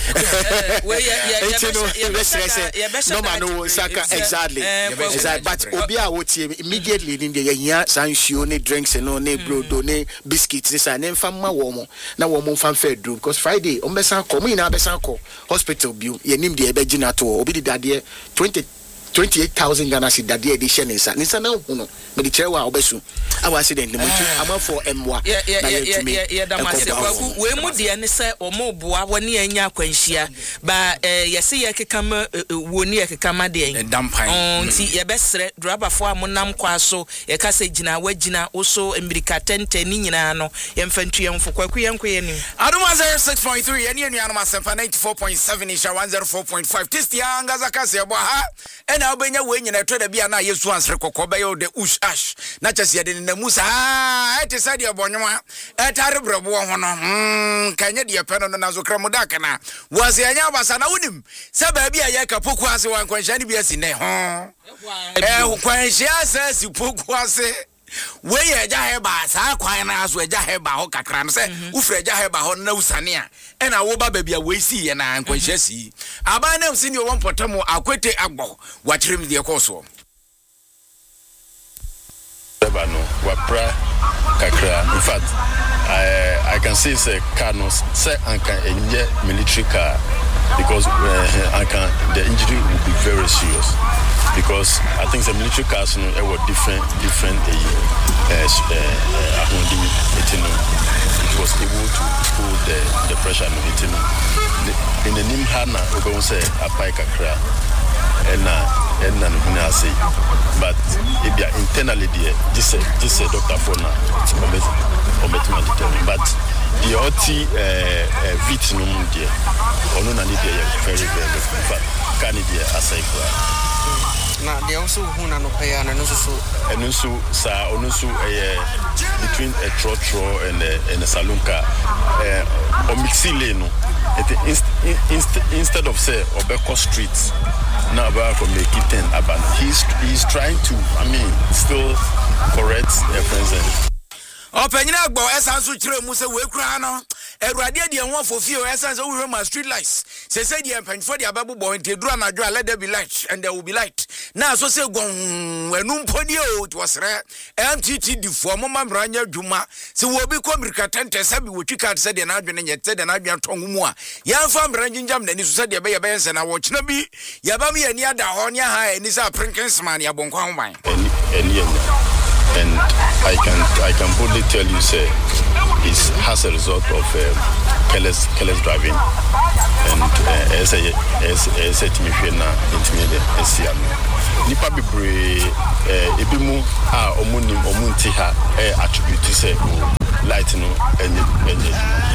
Speaker 7: no man no saka exactly but obi a woti immediately in the nya sansuo ne drinks no ne brodo ne biscuits ne sa ne mfamma wo mo na wo mo mfam fa drum because Friday o mbesa ko mo ina besa ko hospital biu ye nim de e begina to obi di dade 28,000 Ghana cedi dade edition nsa na hu no me di chewa obesu awa accident no mutu ama for emwa na ye tumi
Speaker 5: da mase kwaku we mu de ne se omo boa woni anya akwanhia ba yese ye kekama woni ye kekama de nti ye besre driver fo amonam kwa so ye ka se gina wagina oso emirika tente ni nyina no ye mfantu ye mfo kwaku ye nkoye ni
Speaker 4: adoma 06.3 ye ni anu asempa 94.7 isha 104.5 tistia ngaza kase bo ha ena obenya we nyina to da bia na yesu ansre kokobe yo de ush ash na chese de na musa ete sadi obonwa etare brebo ho no kanye de peno na zo kra mudaka na wase anya basa na unim se ba bia ye kapoku ase wan kwanhia ni bia sine ho kwanhia ase si poku ase we ye ja heba sa kwan na aso ja heba ho kakra no se ufre ja heba ho na usane a ena wo ba bia we si ye na kwanhia si aba na usi ni wo mpotamo akwete agbo wakyerem de koso
Speaker 6: no wapra kakra in fact I can say say car no say anka enye military car because the injury will be very serious because I think the military cars no were different it was able to hold the pressure no it in the nim hana we go say apai kakra and no say but if you internally there this doctor for now but
Speaker 8: the oti vit no mu dia ono na ni dia very very in fact can dia asai kwa
Speaker 9: na dia also hu na no pay na no so
Speaker 8: eno so sa ono so between a trotro and a salonka o mixile no instead of say Obeko streets now about to make it 10 aban he's trying to still correct friends.
Speaker 4: Opanyina agbo esanso kire mu se we kura no Erade de ho fofio esanso we ma street lights say the empanfo de ababbo nteduru anadwo let there be light and there will be light na so say gon enum podi o to sere MTT di fo mo mamranya dwuma se wo bi ko mirika tente sabi wo twika se de na adwene nyete de na adwene tongu mu a yamfa mranjinjam na ni so se de be yense na wo kina bi yaba me ani ada ho ne ha ani sa prinkins man ya bonkwa ho man
Speaker 8: and I can boldly tell you, say, it has a result of careless driving and as a timifena intimidate nipa bebre ebimu a omunti ha attribute say light no enye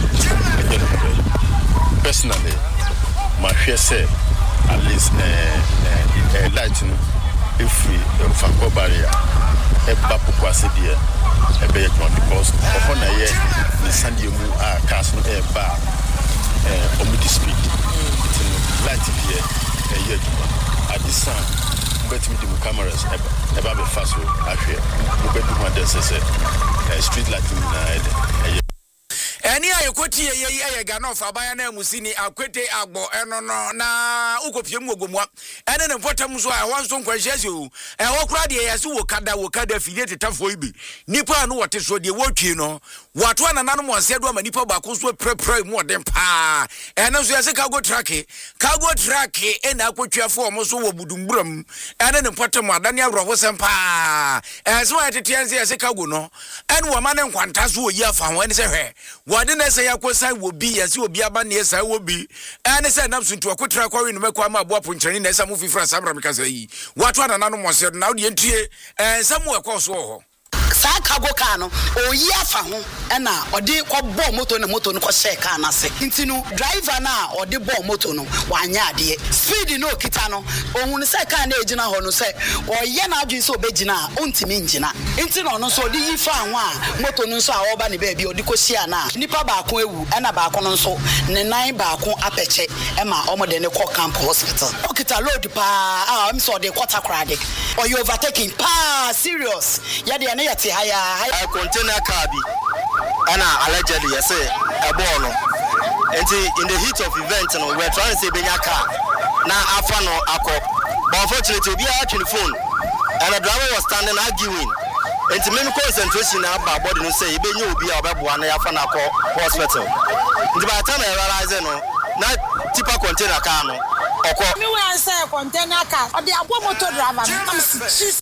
Speaker 8: personally my share say at least light no if we fakọ barrier eba pokwase dia ebe yedwon because upon na ye ni sandio mu cars no eba omidi speed light dia yedwon at the sun bet me the cameras eba be fast ahwe mu bedu ma dey say street light na
Speaker 4: Eni ayekoti ye ga no fa ban na musini akwete agbo eno no na ukopie mu ogomwa ene ne potam so a wanso nkwanhyase o ho kura de yase wo kada fidie tetafo ibi nipa no wote so de wotwi no wato ananano mo ase do ama nipa ba ko so prepare mu odem pa ene so yase cargo truck ena akotwafo mo so wo budumburam ene ne potam adane awro sempa so atetianse yase cargo no ene wo ma ne nkwanta so yi afa ho ene se hwe wade na say yakosan wo bi yase obi aba na yesa wo bi ene say namsu ntu akotra kwa wi no mekwa ma abo aponchani na esa mu fifra sabra mekasa yi wato ananano mo se na wo de ntie samu ekoso ho
Speaker 10: saa cargo car no oyi afa ho na odi ko bo moto no ko share car na se ntinu driver na odi bo moto no wanya ade speed no kita no ohun se car na ejina ho no se oye na adwin se obegina ontimi njina ntino no so odi yi fa ho a moto no so a oba ne ba bi odi ko share na nipa ba ko ewu na ba ko no so ne nan ba ko apeche ma omo de ne ko camp hospital okita load pa am so de quarter crowd or you overtaking pa serious ya de ne yati higher
Speaker 11: container car bi ana allegedly yes ebo no in the heat of event no we are trying to say benya car na afa no akọ but unfortunately obi a telephone and the driver was standing arguing and me concentration na ba body no say benya obi a obeboa na yafa na akọ hospital ndi by the time I realize no na tipa container car no okọ
Speaker 5: me we say container car o de abo motor driver am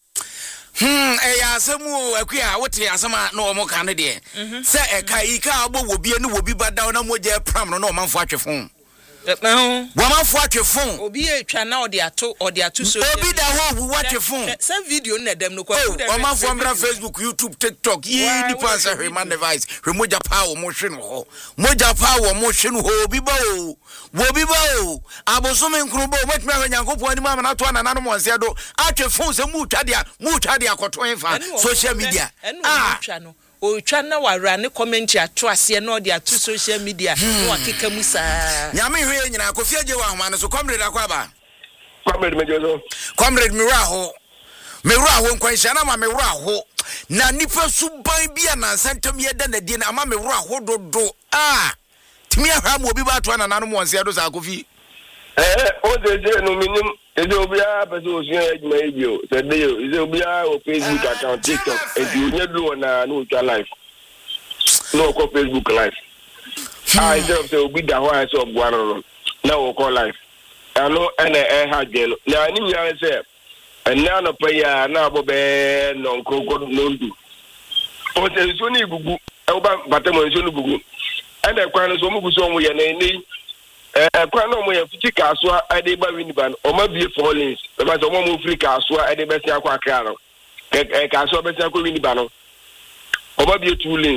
Speaker 4: asemu akua wote asema na omo kan de se ekai ka abo wobi ne wobi bada na moje pram no omanfo atwefon womanfo atwefon
Speaker 5: obi etwa na ode ato so
Speaker 4: obi da ho watwefon
Speaker 5: some video na dem no kwa
Speaker 4: omanfo ambra Facebook YouTube TikTok yi ni pass human device remoja power mo hwe no ho moja power mo hwe no ho obi ba o wobi ba o abosome nkrubo matimi ahwanyankopon ani ma na to anana mo nse do atwefon se mu twade akoto enfa social media
Speaker 5: o twana wara ne comment ato ase na ode ato social media no akeka musa
Speaker 4: nyame hwe nyina akofia je wa homa no so comrade akwaba
Speaker 12: comrade mejozo
Speaker 4: comrade miraho nkwansha na ma miraho na nipa suban bia na santam yeda na die na ama miraho dodo timi ahwa mo obi ba to anana mo nse do sa akofi
Speaker 12: o de no minim ede obia peso osun ejuma ejio se de yo ide obia o Facebook account TikTok e you nyedu na no twa live no ko Facebook live ide se obi da ho ase ogwaro na wo ko live ano ene ha gelo na ni nya se ena no pa ya na abobe no nkoko no ndu o se so ni gugu e oba batemo so ni gugu ene kwa no so mu guso mu ye na ni kwa no mo ye fitika aso ade ba winiba no o ma bie for lanes e ba so mo mo frika aso ade besia kwa akra no ka aso besia kwa winiba no o ma bie 2 lanes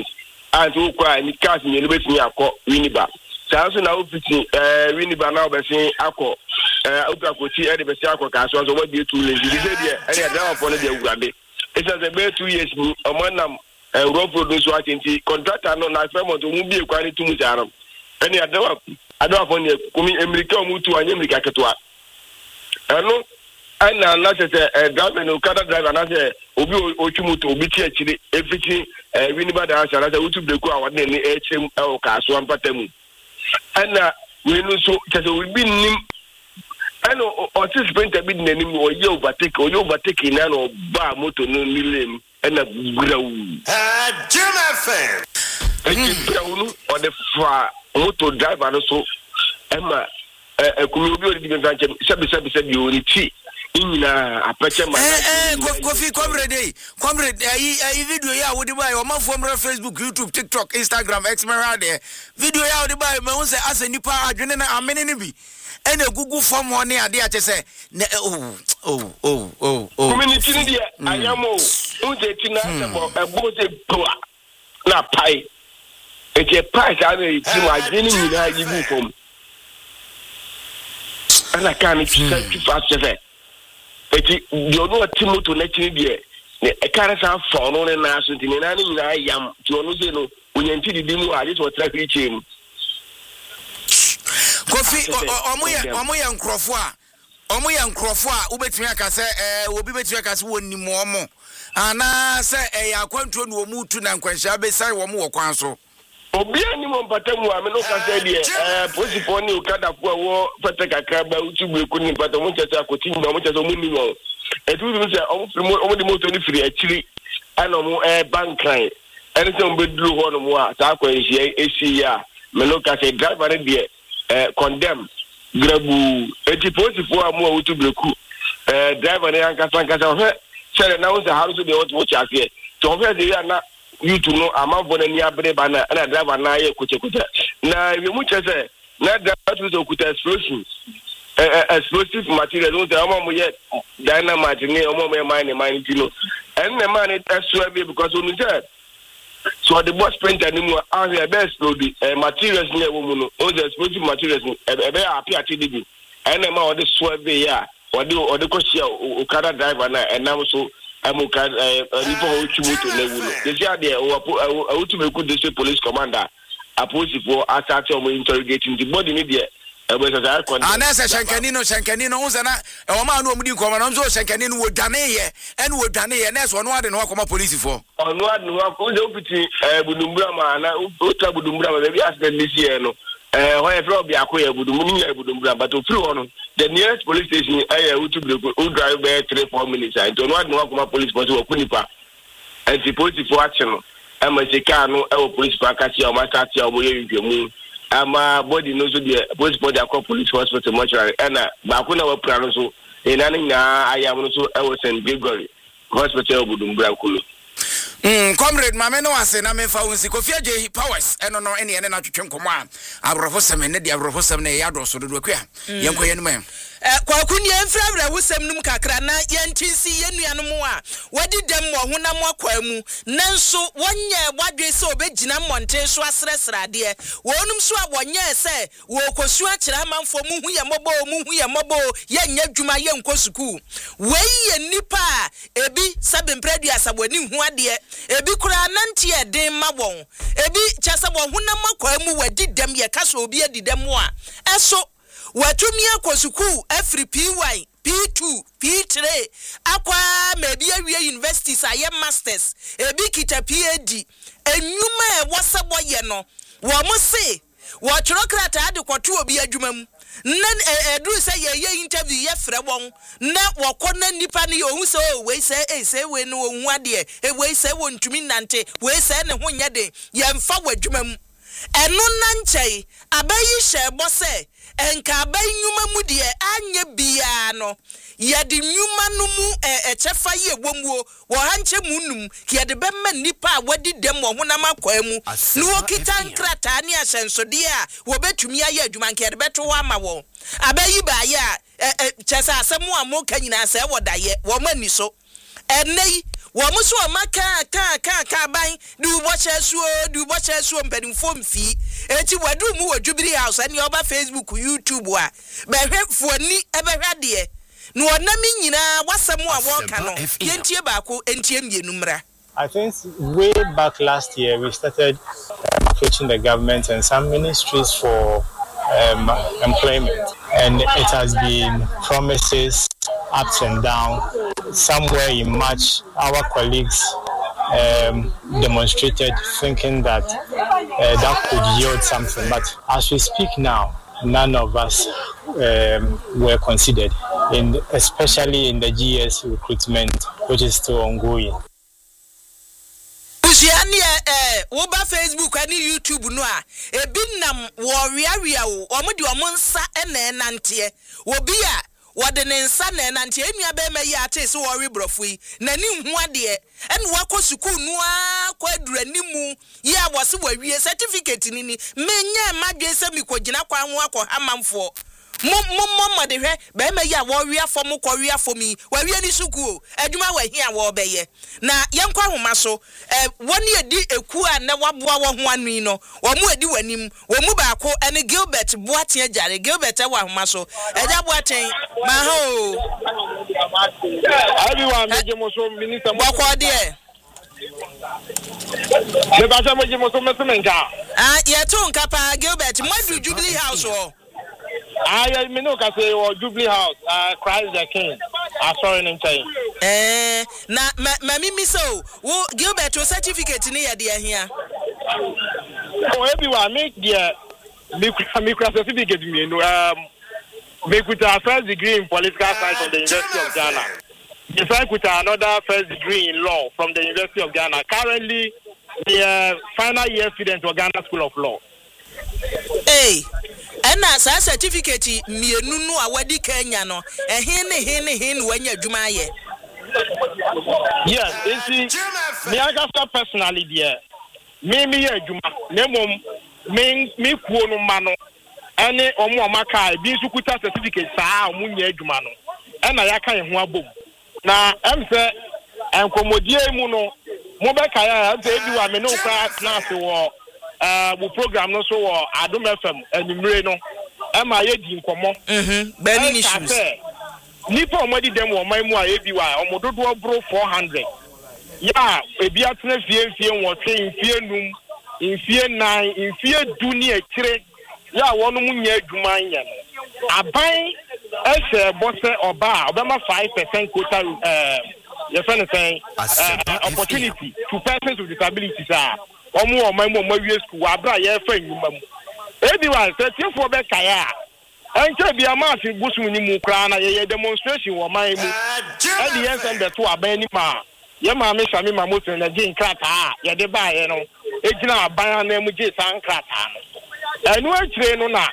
Speaker 12: and who cry ni cars ni no betumi akọ Winneba saa so na ofiti Winneba na obese akọ ukakoti e de bese akọ ka so what dey too lazy dey there and ya driver for no dey wurade it's as about 2 years ni omanam road produce what enti contractor no na Fremont mu bi ekwani tumu jaram and ya driver for ne komi America mu tu anya America ketwa eno ana na se driver no kada driver na se obi otwumuto obi ti akire efiti Winneba da asa na se utu breku a wade ne echem e ka so ampatamu ana we no so tese we bi nim ana participant bi nanim o ye overtake na no ba moto no nilem ana grawu Jim FM grawu o de fa moto driver no so ema kumi obi odi bi ntanche sebi o ni ti inna apache ma
Speaker 4: Kofi comrade ayi video ya wo de buy o man from Facebook, YouTube, TikTok, Instagram, X merade video ya wo de buy me won say asa nipa adwene na amene ne bi ene gugu form one ade a che say
Speaker 12: community ni dia ayamo unje tina sebo ebo se poa na pai e pai sa na ti ma adwene ni na yibu form ana kan ti fast se eti di ono atimoto na chini die ne ekarasa fo no ne na so tini na ni na yam ti ono se no onyanti di mu a just what traffic chem
Speaker 4: Kofi omoya nkrofo a ubetumi aka se obi betumi aka se wonni mo omo ana se ya kwantuo no mu tu na nkwanhya be sai wo mo wo kwan so
Speaker 12: obi ani mo mpatamu a me no ka se die posipo ni ukada po wo fete kakra ba utugbe ku ni mpata mo chese akoti ni mo chese mo ni mo etu bi se omo di moto ni firi akiri ana mo bank line ene se mo bedru ho no mo a ta kwanhya esi ya me no ka se driver ni die condemn grabu eti posipo a mo utugbe ku driver ni ankasa ho se na wo se haru so de wo chase to ho de ya na YouTube no amafo na ni abre ba na driver na ye kuche na we mu chese na driver to kuta explosive material no say omo ye dynamite ni omo ye mine tino and the man extra be because onu say so the boss painter ni mu a be explode materials ni e wo mu no o the explosive materials e be appear TDB and the man o de swerve ya o de ko share o kada driver na enam so amuka nipo uchimuto lewuno desia de utumeku district police commander aposifo asate omo interrogating the body ni de ebesa kwa
Speaker 4: anese shankanino unzana o ma no omudi nkoma no nzo shankanino wo dwane ye nese ono ade no akoma police fo
Speaker 12: ono ade no akoma opiti budumbura ma na uta budumbura ma be accident this year no when you be akoya budumbura but to free one the nearest police station who drive there 3-4 minutes and to no akoma police force wo kunipa and the police for action am se car no police park kasi o ma start ya obo ye ntwemu ama body no so the police body akọ police hospital mortuary na ba ko na wa plan so ina na ayam no so St. Gregory hospital budumbura kulu
Speaker 4: comrade mame no ase na me fa wonsi Kofi Agye powers eno no ene na twetwe nkomo a abrofo sem ne de abrofo sem ne ya do so do kwa yenkoye no me
Speaker 5: kwakuni enfrabra wusem num kakra na yentinsi yenuanom a wadi dem mo honam akwamu nanso wonye wadwe se obegina monten so asresrade wonum so abonye se wo kosu akira manfo muhu ye mobo yenya dwuma ye nkosuku weiye nipa ebi sabempradu asabwani hu ade ebi kura nante eden mabon ebi chasabwo honam akwamu wadi dem ye kaso obi adidem a eso watumi akosuku every PY P2 P3 akwa maybe area universities aye masters ebi kita PhD enyuma e wasabo ye no wo mo se wo twrokrata ade kwoto obi adwuma mu nan edu se ye interview ye frɛ won na wokɔ nipa ne ohun se o we se we no ohun ade we se wo ntumi nante we se ne ho nya de ye mfa wadwuma mu eno nanchei abayi hye bo se enka abayi nyuma mu de anye bia no ye de nyuma no mu echefa ye womuo wo hanche munum ye de bemma nipa wadi dem wo honam akwa mu no okita nkrata ne ahensode a wo betumi aye adwuma nke de beto wo ama wo abayi ba ya chesa asemu amoka nyina se wo daye wo mani so enei wo mo so ma ka ban du bo che suo mpanimfo mfi enti wadu mu wo Jubilee House ani oba Facebook YouTube a behwefo ni ebehwa de no onami nyina wasam a wo ka no yentie baako entie mienu mra.
Speaker 13: I think way back last year we started approaching the government and some ministries for employment, and it has been promises ups and downs. Somewhere in March, our colleagues demonstrated thinking that that could yield something, but as we speak now, none of us were considered, especially in the GS recruitment, which is still ongoing.
Speaker 5: Woba Facebook and YouTube no a ebinam wo wiawia wo omudi omonsa ene nantie obi a wode ne nsa na nantie enua be ma ya ate se wo rebrofui nani hu ade ene wako sukuu no a kwa aduranimu ya wose wawie certificate ni menye madwe se mikogina kwa ho akohamamfo mo de hwe be ma ya wo wi afom ko wi afomi wa wi ani suku adwuma wa hia wo beye na yenkwa homa so woni edi eku a na waboa wo ho anu no wo mu edi wanim wo mu baako ene Gilbert Boaten Ajare Gilbert wa homa so eja Boaten ma ho
Speaker 14: everyone meje mo so minister mo
Speaker 5: ko de
Speaker 14: le ba sa meje mo so mesenga
Speaker 5: ye to nka pa Gilbert Madu Jubilee House o
Speaker 14: I mean, no, I say, or Jubilee House, Christ the King. I saw it in time.
Speaker 5: Na, Mammy, so, Gilbert, your certificate in here.
Speaker 14: Oh, everyone, make the certificate, make with our first degree in political science from the University of Ghana. Besides, with another first degree in law from the University of Ghana. Currently, the final year student of Ghana School of Law.
Speaker 5: Hey. Ena sa certificate mienu no awadi Kenya no hin wanya adwuma ye.
Speaker 14: Yes, you see, me agasa personally there. Me adwuma na mom me kuo no ma no ene omo amaka bi sukuta certificate saa omo nya adwuma no ena yaka ye ho abom na emse enkomodie mu no mo be kaya emse bi wa me no kwa na se wo bu program no so Adom FM animre no ma ye di nkomo
Speaker 5: burning issues
Speaker 14: nipa omodi dem wo man mu a ebi wa omododo bro 400 ya ebi atena fie wo twen fie num infie nan infie duni ekire ya wono mu nya adwuma nya no aban ese bose oba obema 5% quota your friend is saying opportunity to persons with disabilities omo man mo mawie school abra ye fa nyuma mu ebiwa setifo be kaya anche bia ma fi gusum ni mu kra na ye demonstration wo man mu e di yen send to aban ni ma ye ma me sha me ma moto na gin krata ye de ba ye no ejina aban na mu je san krata no enu akire no na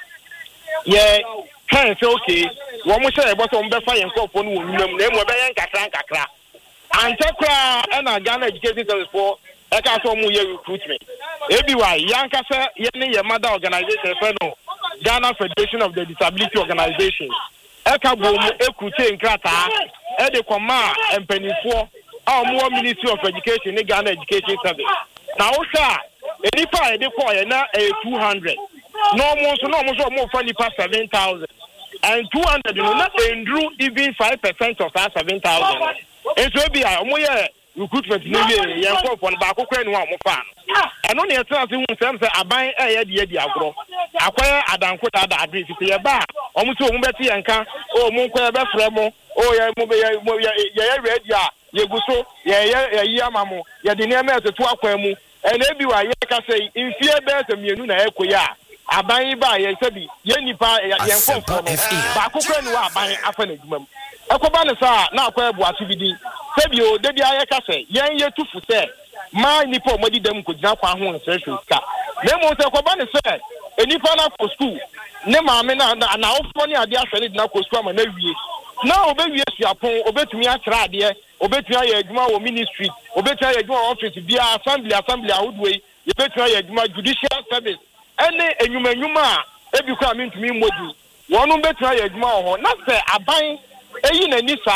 Speaker 14: ye kan se okay wo mo sha e bo so mbe fa ye nkofo no wo nyuma mu na emu be ye nkakra anche kra na Ghana Education Service for eka so mu ye recruitment ebiwa yankasa ye ne ye mother organization fe no Ghana Federation of the Disability Organization eka bo mu ekute nkrata e de koma empanifo a mu Ministry of Education ne Ghana Education Service na wo sha enipa e de ko ye na 200 no mo so mo fa nipa 7,000 and 200 no na endru even 5% of that 7,000 eso ebia mo ye recruitment ni we ye nko for ba akokwa enu a mo fa no eno ne etra se hu sem se aban ye de agro akwaya adanko da address se ye ba omo se omo beti ye nka o mo nko ye be frɛ mo o ye mo be ye ready a ye guso ye yi amamo ye de ne ma etetu akwa mu ena bi wa ye ka se infie be se mienu na ekoya aban ba ye sabi ye nipa ye nko for no ba akokwa enu aban afa na dwuma ekoba ne sa na akwa ebu asibidi sebio de bia ye ka se yen ye tufu se ma nipa omodi dem ko gina kwa ho nsehwe ka na mo se ekoba ne se enipa na for school ne maame na ofo ne ade ahwe ne dina ko school ma na wie na obewie siapon obetumi akra ade obetumi aye adwuma wo ministry obetumi aye adwuma office bia assembly ahudwe ye betumi aye adwuma judicial service ene enwuma ebi kwa mentumi modu wonu betumi aye adwuma ho na se aban eyi na ni saa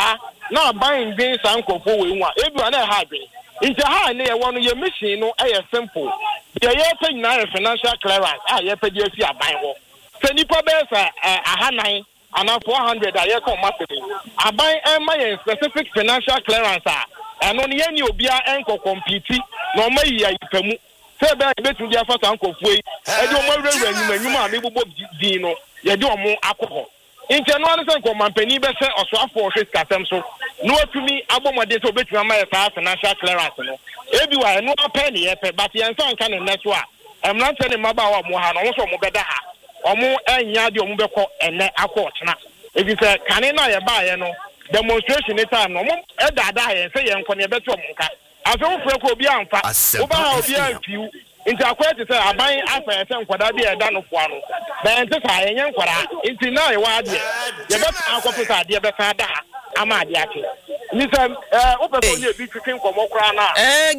Speaker 14: na ban bin san nkofo we nwa ebi wa na ha adwen nti ha ne ye wono ye machine no e simple ye pe nyina financial clearance ye pe di afi aban ho se nipa be sa ahanan ana 400 a ye ko marketing aban en ma ye specific financial clearance eno ne ye ni obia enko compete na o ma yi ayipamu se be betu di afa san nkofo yi e di o ma wura anyuma a me bobo din no ye di o mo akọ inche no ane sen ko mampani be se osoafo ohwe skatem so no atumi abomode so obetuma ma ya financial clearance no ebi wa no apen ye pe but yen so nka ne neso a emrante ne maba wa mo ha no so mo beda ha omo enya de omo beko ene akọchena ebi se kane na ye ba ye no demonstration time no mo edada ye se ye nko ne beto mo nka afi wo fre ko obi amfa wo ba ha obi amfiu inti akwete se aban afa ye se nkwada bi eda no foa no ben te sa ye nkwara inti na ye wa de ye be akọpụ sa de be ka da ama de ake ni se wo pe ko ye bi twetwe nkomo kra na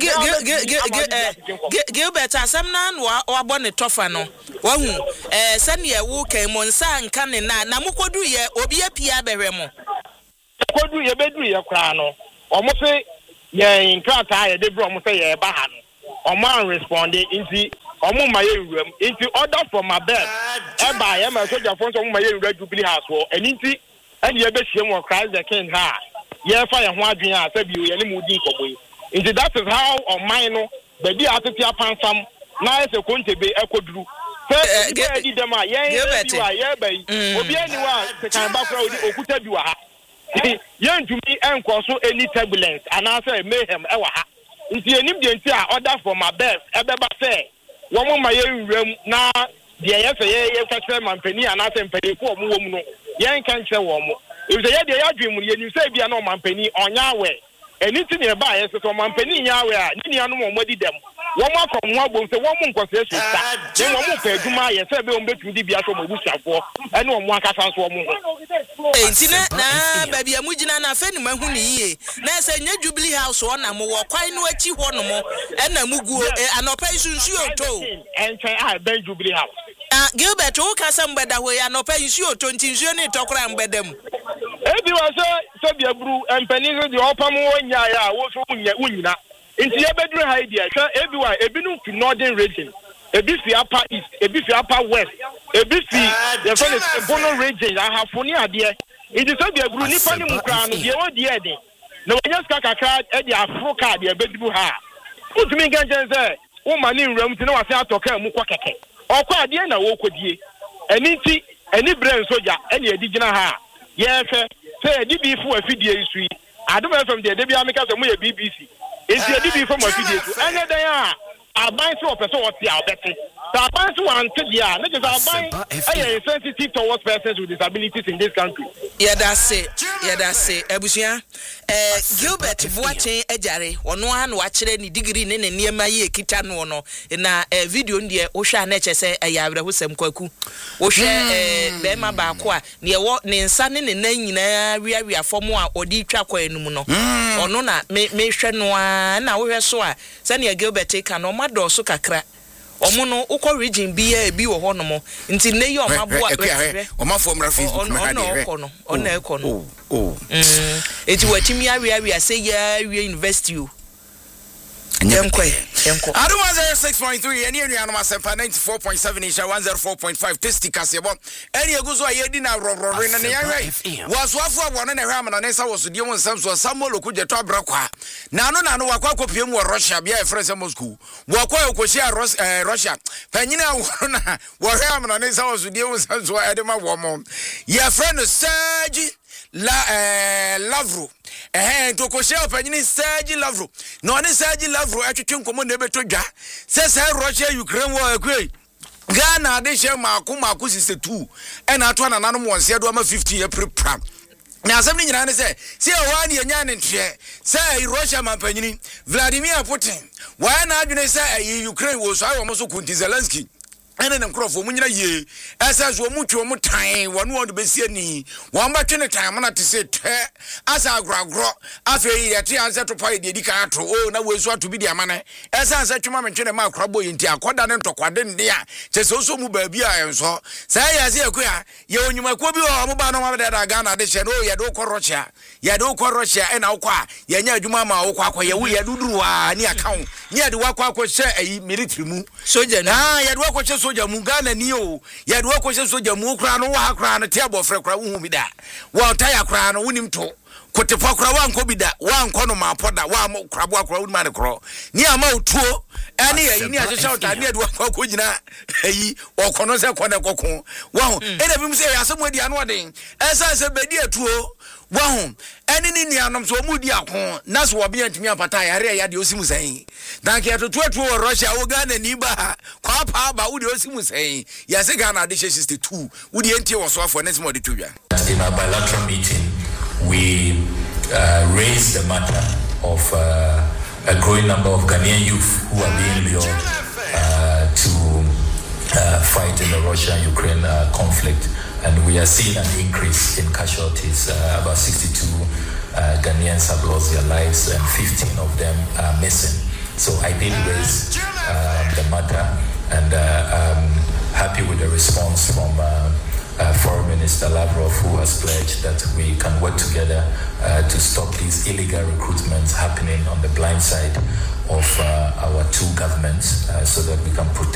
Speaker 5: Gilbert asem na no wabọ ne tofa no wahu se ne ye wo kan mo nsa nka ne na mukodu ye obi apia behwe mo
Speaker 14: kodu ye bedu ye kra no omo se ye nkrata ye de bro omo se ye ba ha no omo respond inti omo ma ye wuram inti order from my bed e ba ye ma soja fon so omo ma ye wura Jubilee House wo eninti ene ye be hiem wo Christ the King ha ye fa ye ho adwen a sabi ye ne mudi koboyi inti that is how on mine no baby atete apansam na ese kontebe ekoduru se di dem a ye bi wa ye bai obi ani wa se kan ba kra odi okuta bi wa ha ye ntumi enkoso any turbulence anase mayhem e wa ha nti enim de nti a order for my best ebeba say wo mo ma ye nwuram na de ye fe ye kase mampani anase mpani ko mo wom no ye nka nche wo mo if ye de ya dwem ye nim say bia na mampani onya we eniti ne ba ye so mampani nya we a ni anu mo modi dem wo mo akom ho agbom se wo mo nkose so sta ne wo mo pa adwuma ye se be wo betu di bia so mo busiafo ene wo mo akasa so mo ho
Speaker 5: enti na ba bia mu gina na fe ni mahu ni yie na se nya Jubilee House wo na mo wo kwan no achi ho no mo ena muguo anopa isunsu oto
Speaker 14: entwen a ben Jubilee House
Speaker 5: Gilbert wo kasa mbeda ho ya anopa isunsu oto ntinsuo ni tokora mbedam
Speaker 14: ebi wa so bia bru empani so de opam wo nya ya wo so wunyina nti ye bedru ha dia hwa ebi wa ebinu fi northern region ebi fi upper east ebi fi upper west ebi fi the friend bono region ahafoni ade nti so bia bru nipa ni mukra no de wo de ede na wonya ska kakra e de Africa de bedru ha utumi ganjen se wo mani nwram ti na wase atoka mu kwa keke okwa ade na wo kodie eni ti eni brain soja eni edi gina ha ye hwe se edi bi fu afidie isu adom fm de bia meka so mu ye BBC enti edi bi from afidie isu ene dan a aban so opeso wote a obete so aban so ante dia na just aban are sensitive towards persons with disabilities in this country
Speaker 5: yadase abusia Gilbert Boachen ejare ono ha no akere ni degree ne niema ye kita no no na video ndie wo hwa na eche ya awre hosem kwaku wo hwe be ma ba ko a ne wo ne nsa ne ne nan nyina wiawia fom a odi twa kwa enum no ono na me hwe no a na wo hwe so a se ne Gilbert ka no mado so kakra omo no ukọ region bi wo ho no mo nti ne ye omabo a
Speaker 4: omafo mra Facebook me ha de
Speaker 5: ona ekono eti watimi awia say ya university o enko
Speaker 4: Aduma 6.3 eni enu anoma sempa 94.7 isha 104.5 testi kasebo eni eguzo ayedi na rororo na ne yanwe waswafo abono na hwa na nesa wosudie mo nsamso Samuel Okudjeto abrakwa na no wakwa kopiem wo Russia bia efrese Moscow wakwa okoshia Russia panyina wo na wo hwa na nesa wosudie mo nsamso edema wo mo ye friend Serge Lavro to koshe opanyini Serge Lavro no ne Serge Lavro atwetwe nkomo na beto dwa se Russia Ukraine war akwe Ghana de hye mako sisetu ena ato na nanom wonse do ama 50 April pram na asem ni nyina ne se wani enya ne ntwe se Russia mampanyini Vladimir Putin wa na adwene se Ukraine wo so ayo mo so kunti Zelensky ene ne nkrofo mu nyina ye esa so mu twe mu tan wonu wonu besie ni won ba twe ne tan mana te se te asa agragro afi ye te anse to pa ye di ka ato o na we so ato bi di amane esa anse twema me twe ne ma akrabo ye nti akoda ne ntokwade nde a che se so mu ba bi a enso sa ya se ekua ye onyuma ko bi o mo ba no ma da Ghana de che no ye do korrochia ena ukwa ye nya adwuma ma ukwa akwa ye wo ye duduru a ni account ni ye de wakwa akwa hye ayi military mu
Speaker 5: soja
Speaker 4: na ye de wakwa hye soja mu Ghana ni o ye de wakwa hye soja mu kra no wa kra no te abofre kra wo hu bi da wa taya kra no wonim to kotepo kra wa nko bi da wa nko no ma poda wa mo kra bo akra wonim ane kro ni ama otuo ani ye ni ahye shauta ni de wakwa akwa gina ayi okono se kone kokon wa ho ena bi mu se asemu adi ano den esa se bedi atuo wahum eni ni nianom so mu di akon na so obi antimi apata yare ya de osimu sen dan ke atotuatu wo Russia wo Ghana ni ba kwa pa ba wo de osimu sen ya se Ghana de 62 wo de entie wo so afo na se mo de tubia.
Speaker 15: In our bilateral meeting we raised the matter of a growing number of Ghanaian youth who are being lured to fight in the Russia-Ukraine conflict. And we are seeing an increase in casualties. About 62 Ghanaians have lost their lives and 15 of them are missing. So I did raise the matter, and I'm happy with the response from Foreign Minister Lavrov, who has pledged that we can work together to stop these illegal recruitments happening on the blind side of our two governments so that we can protect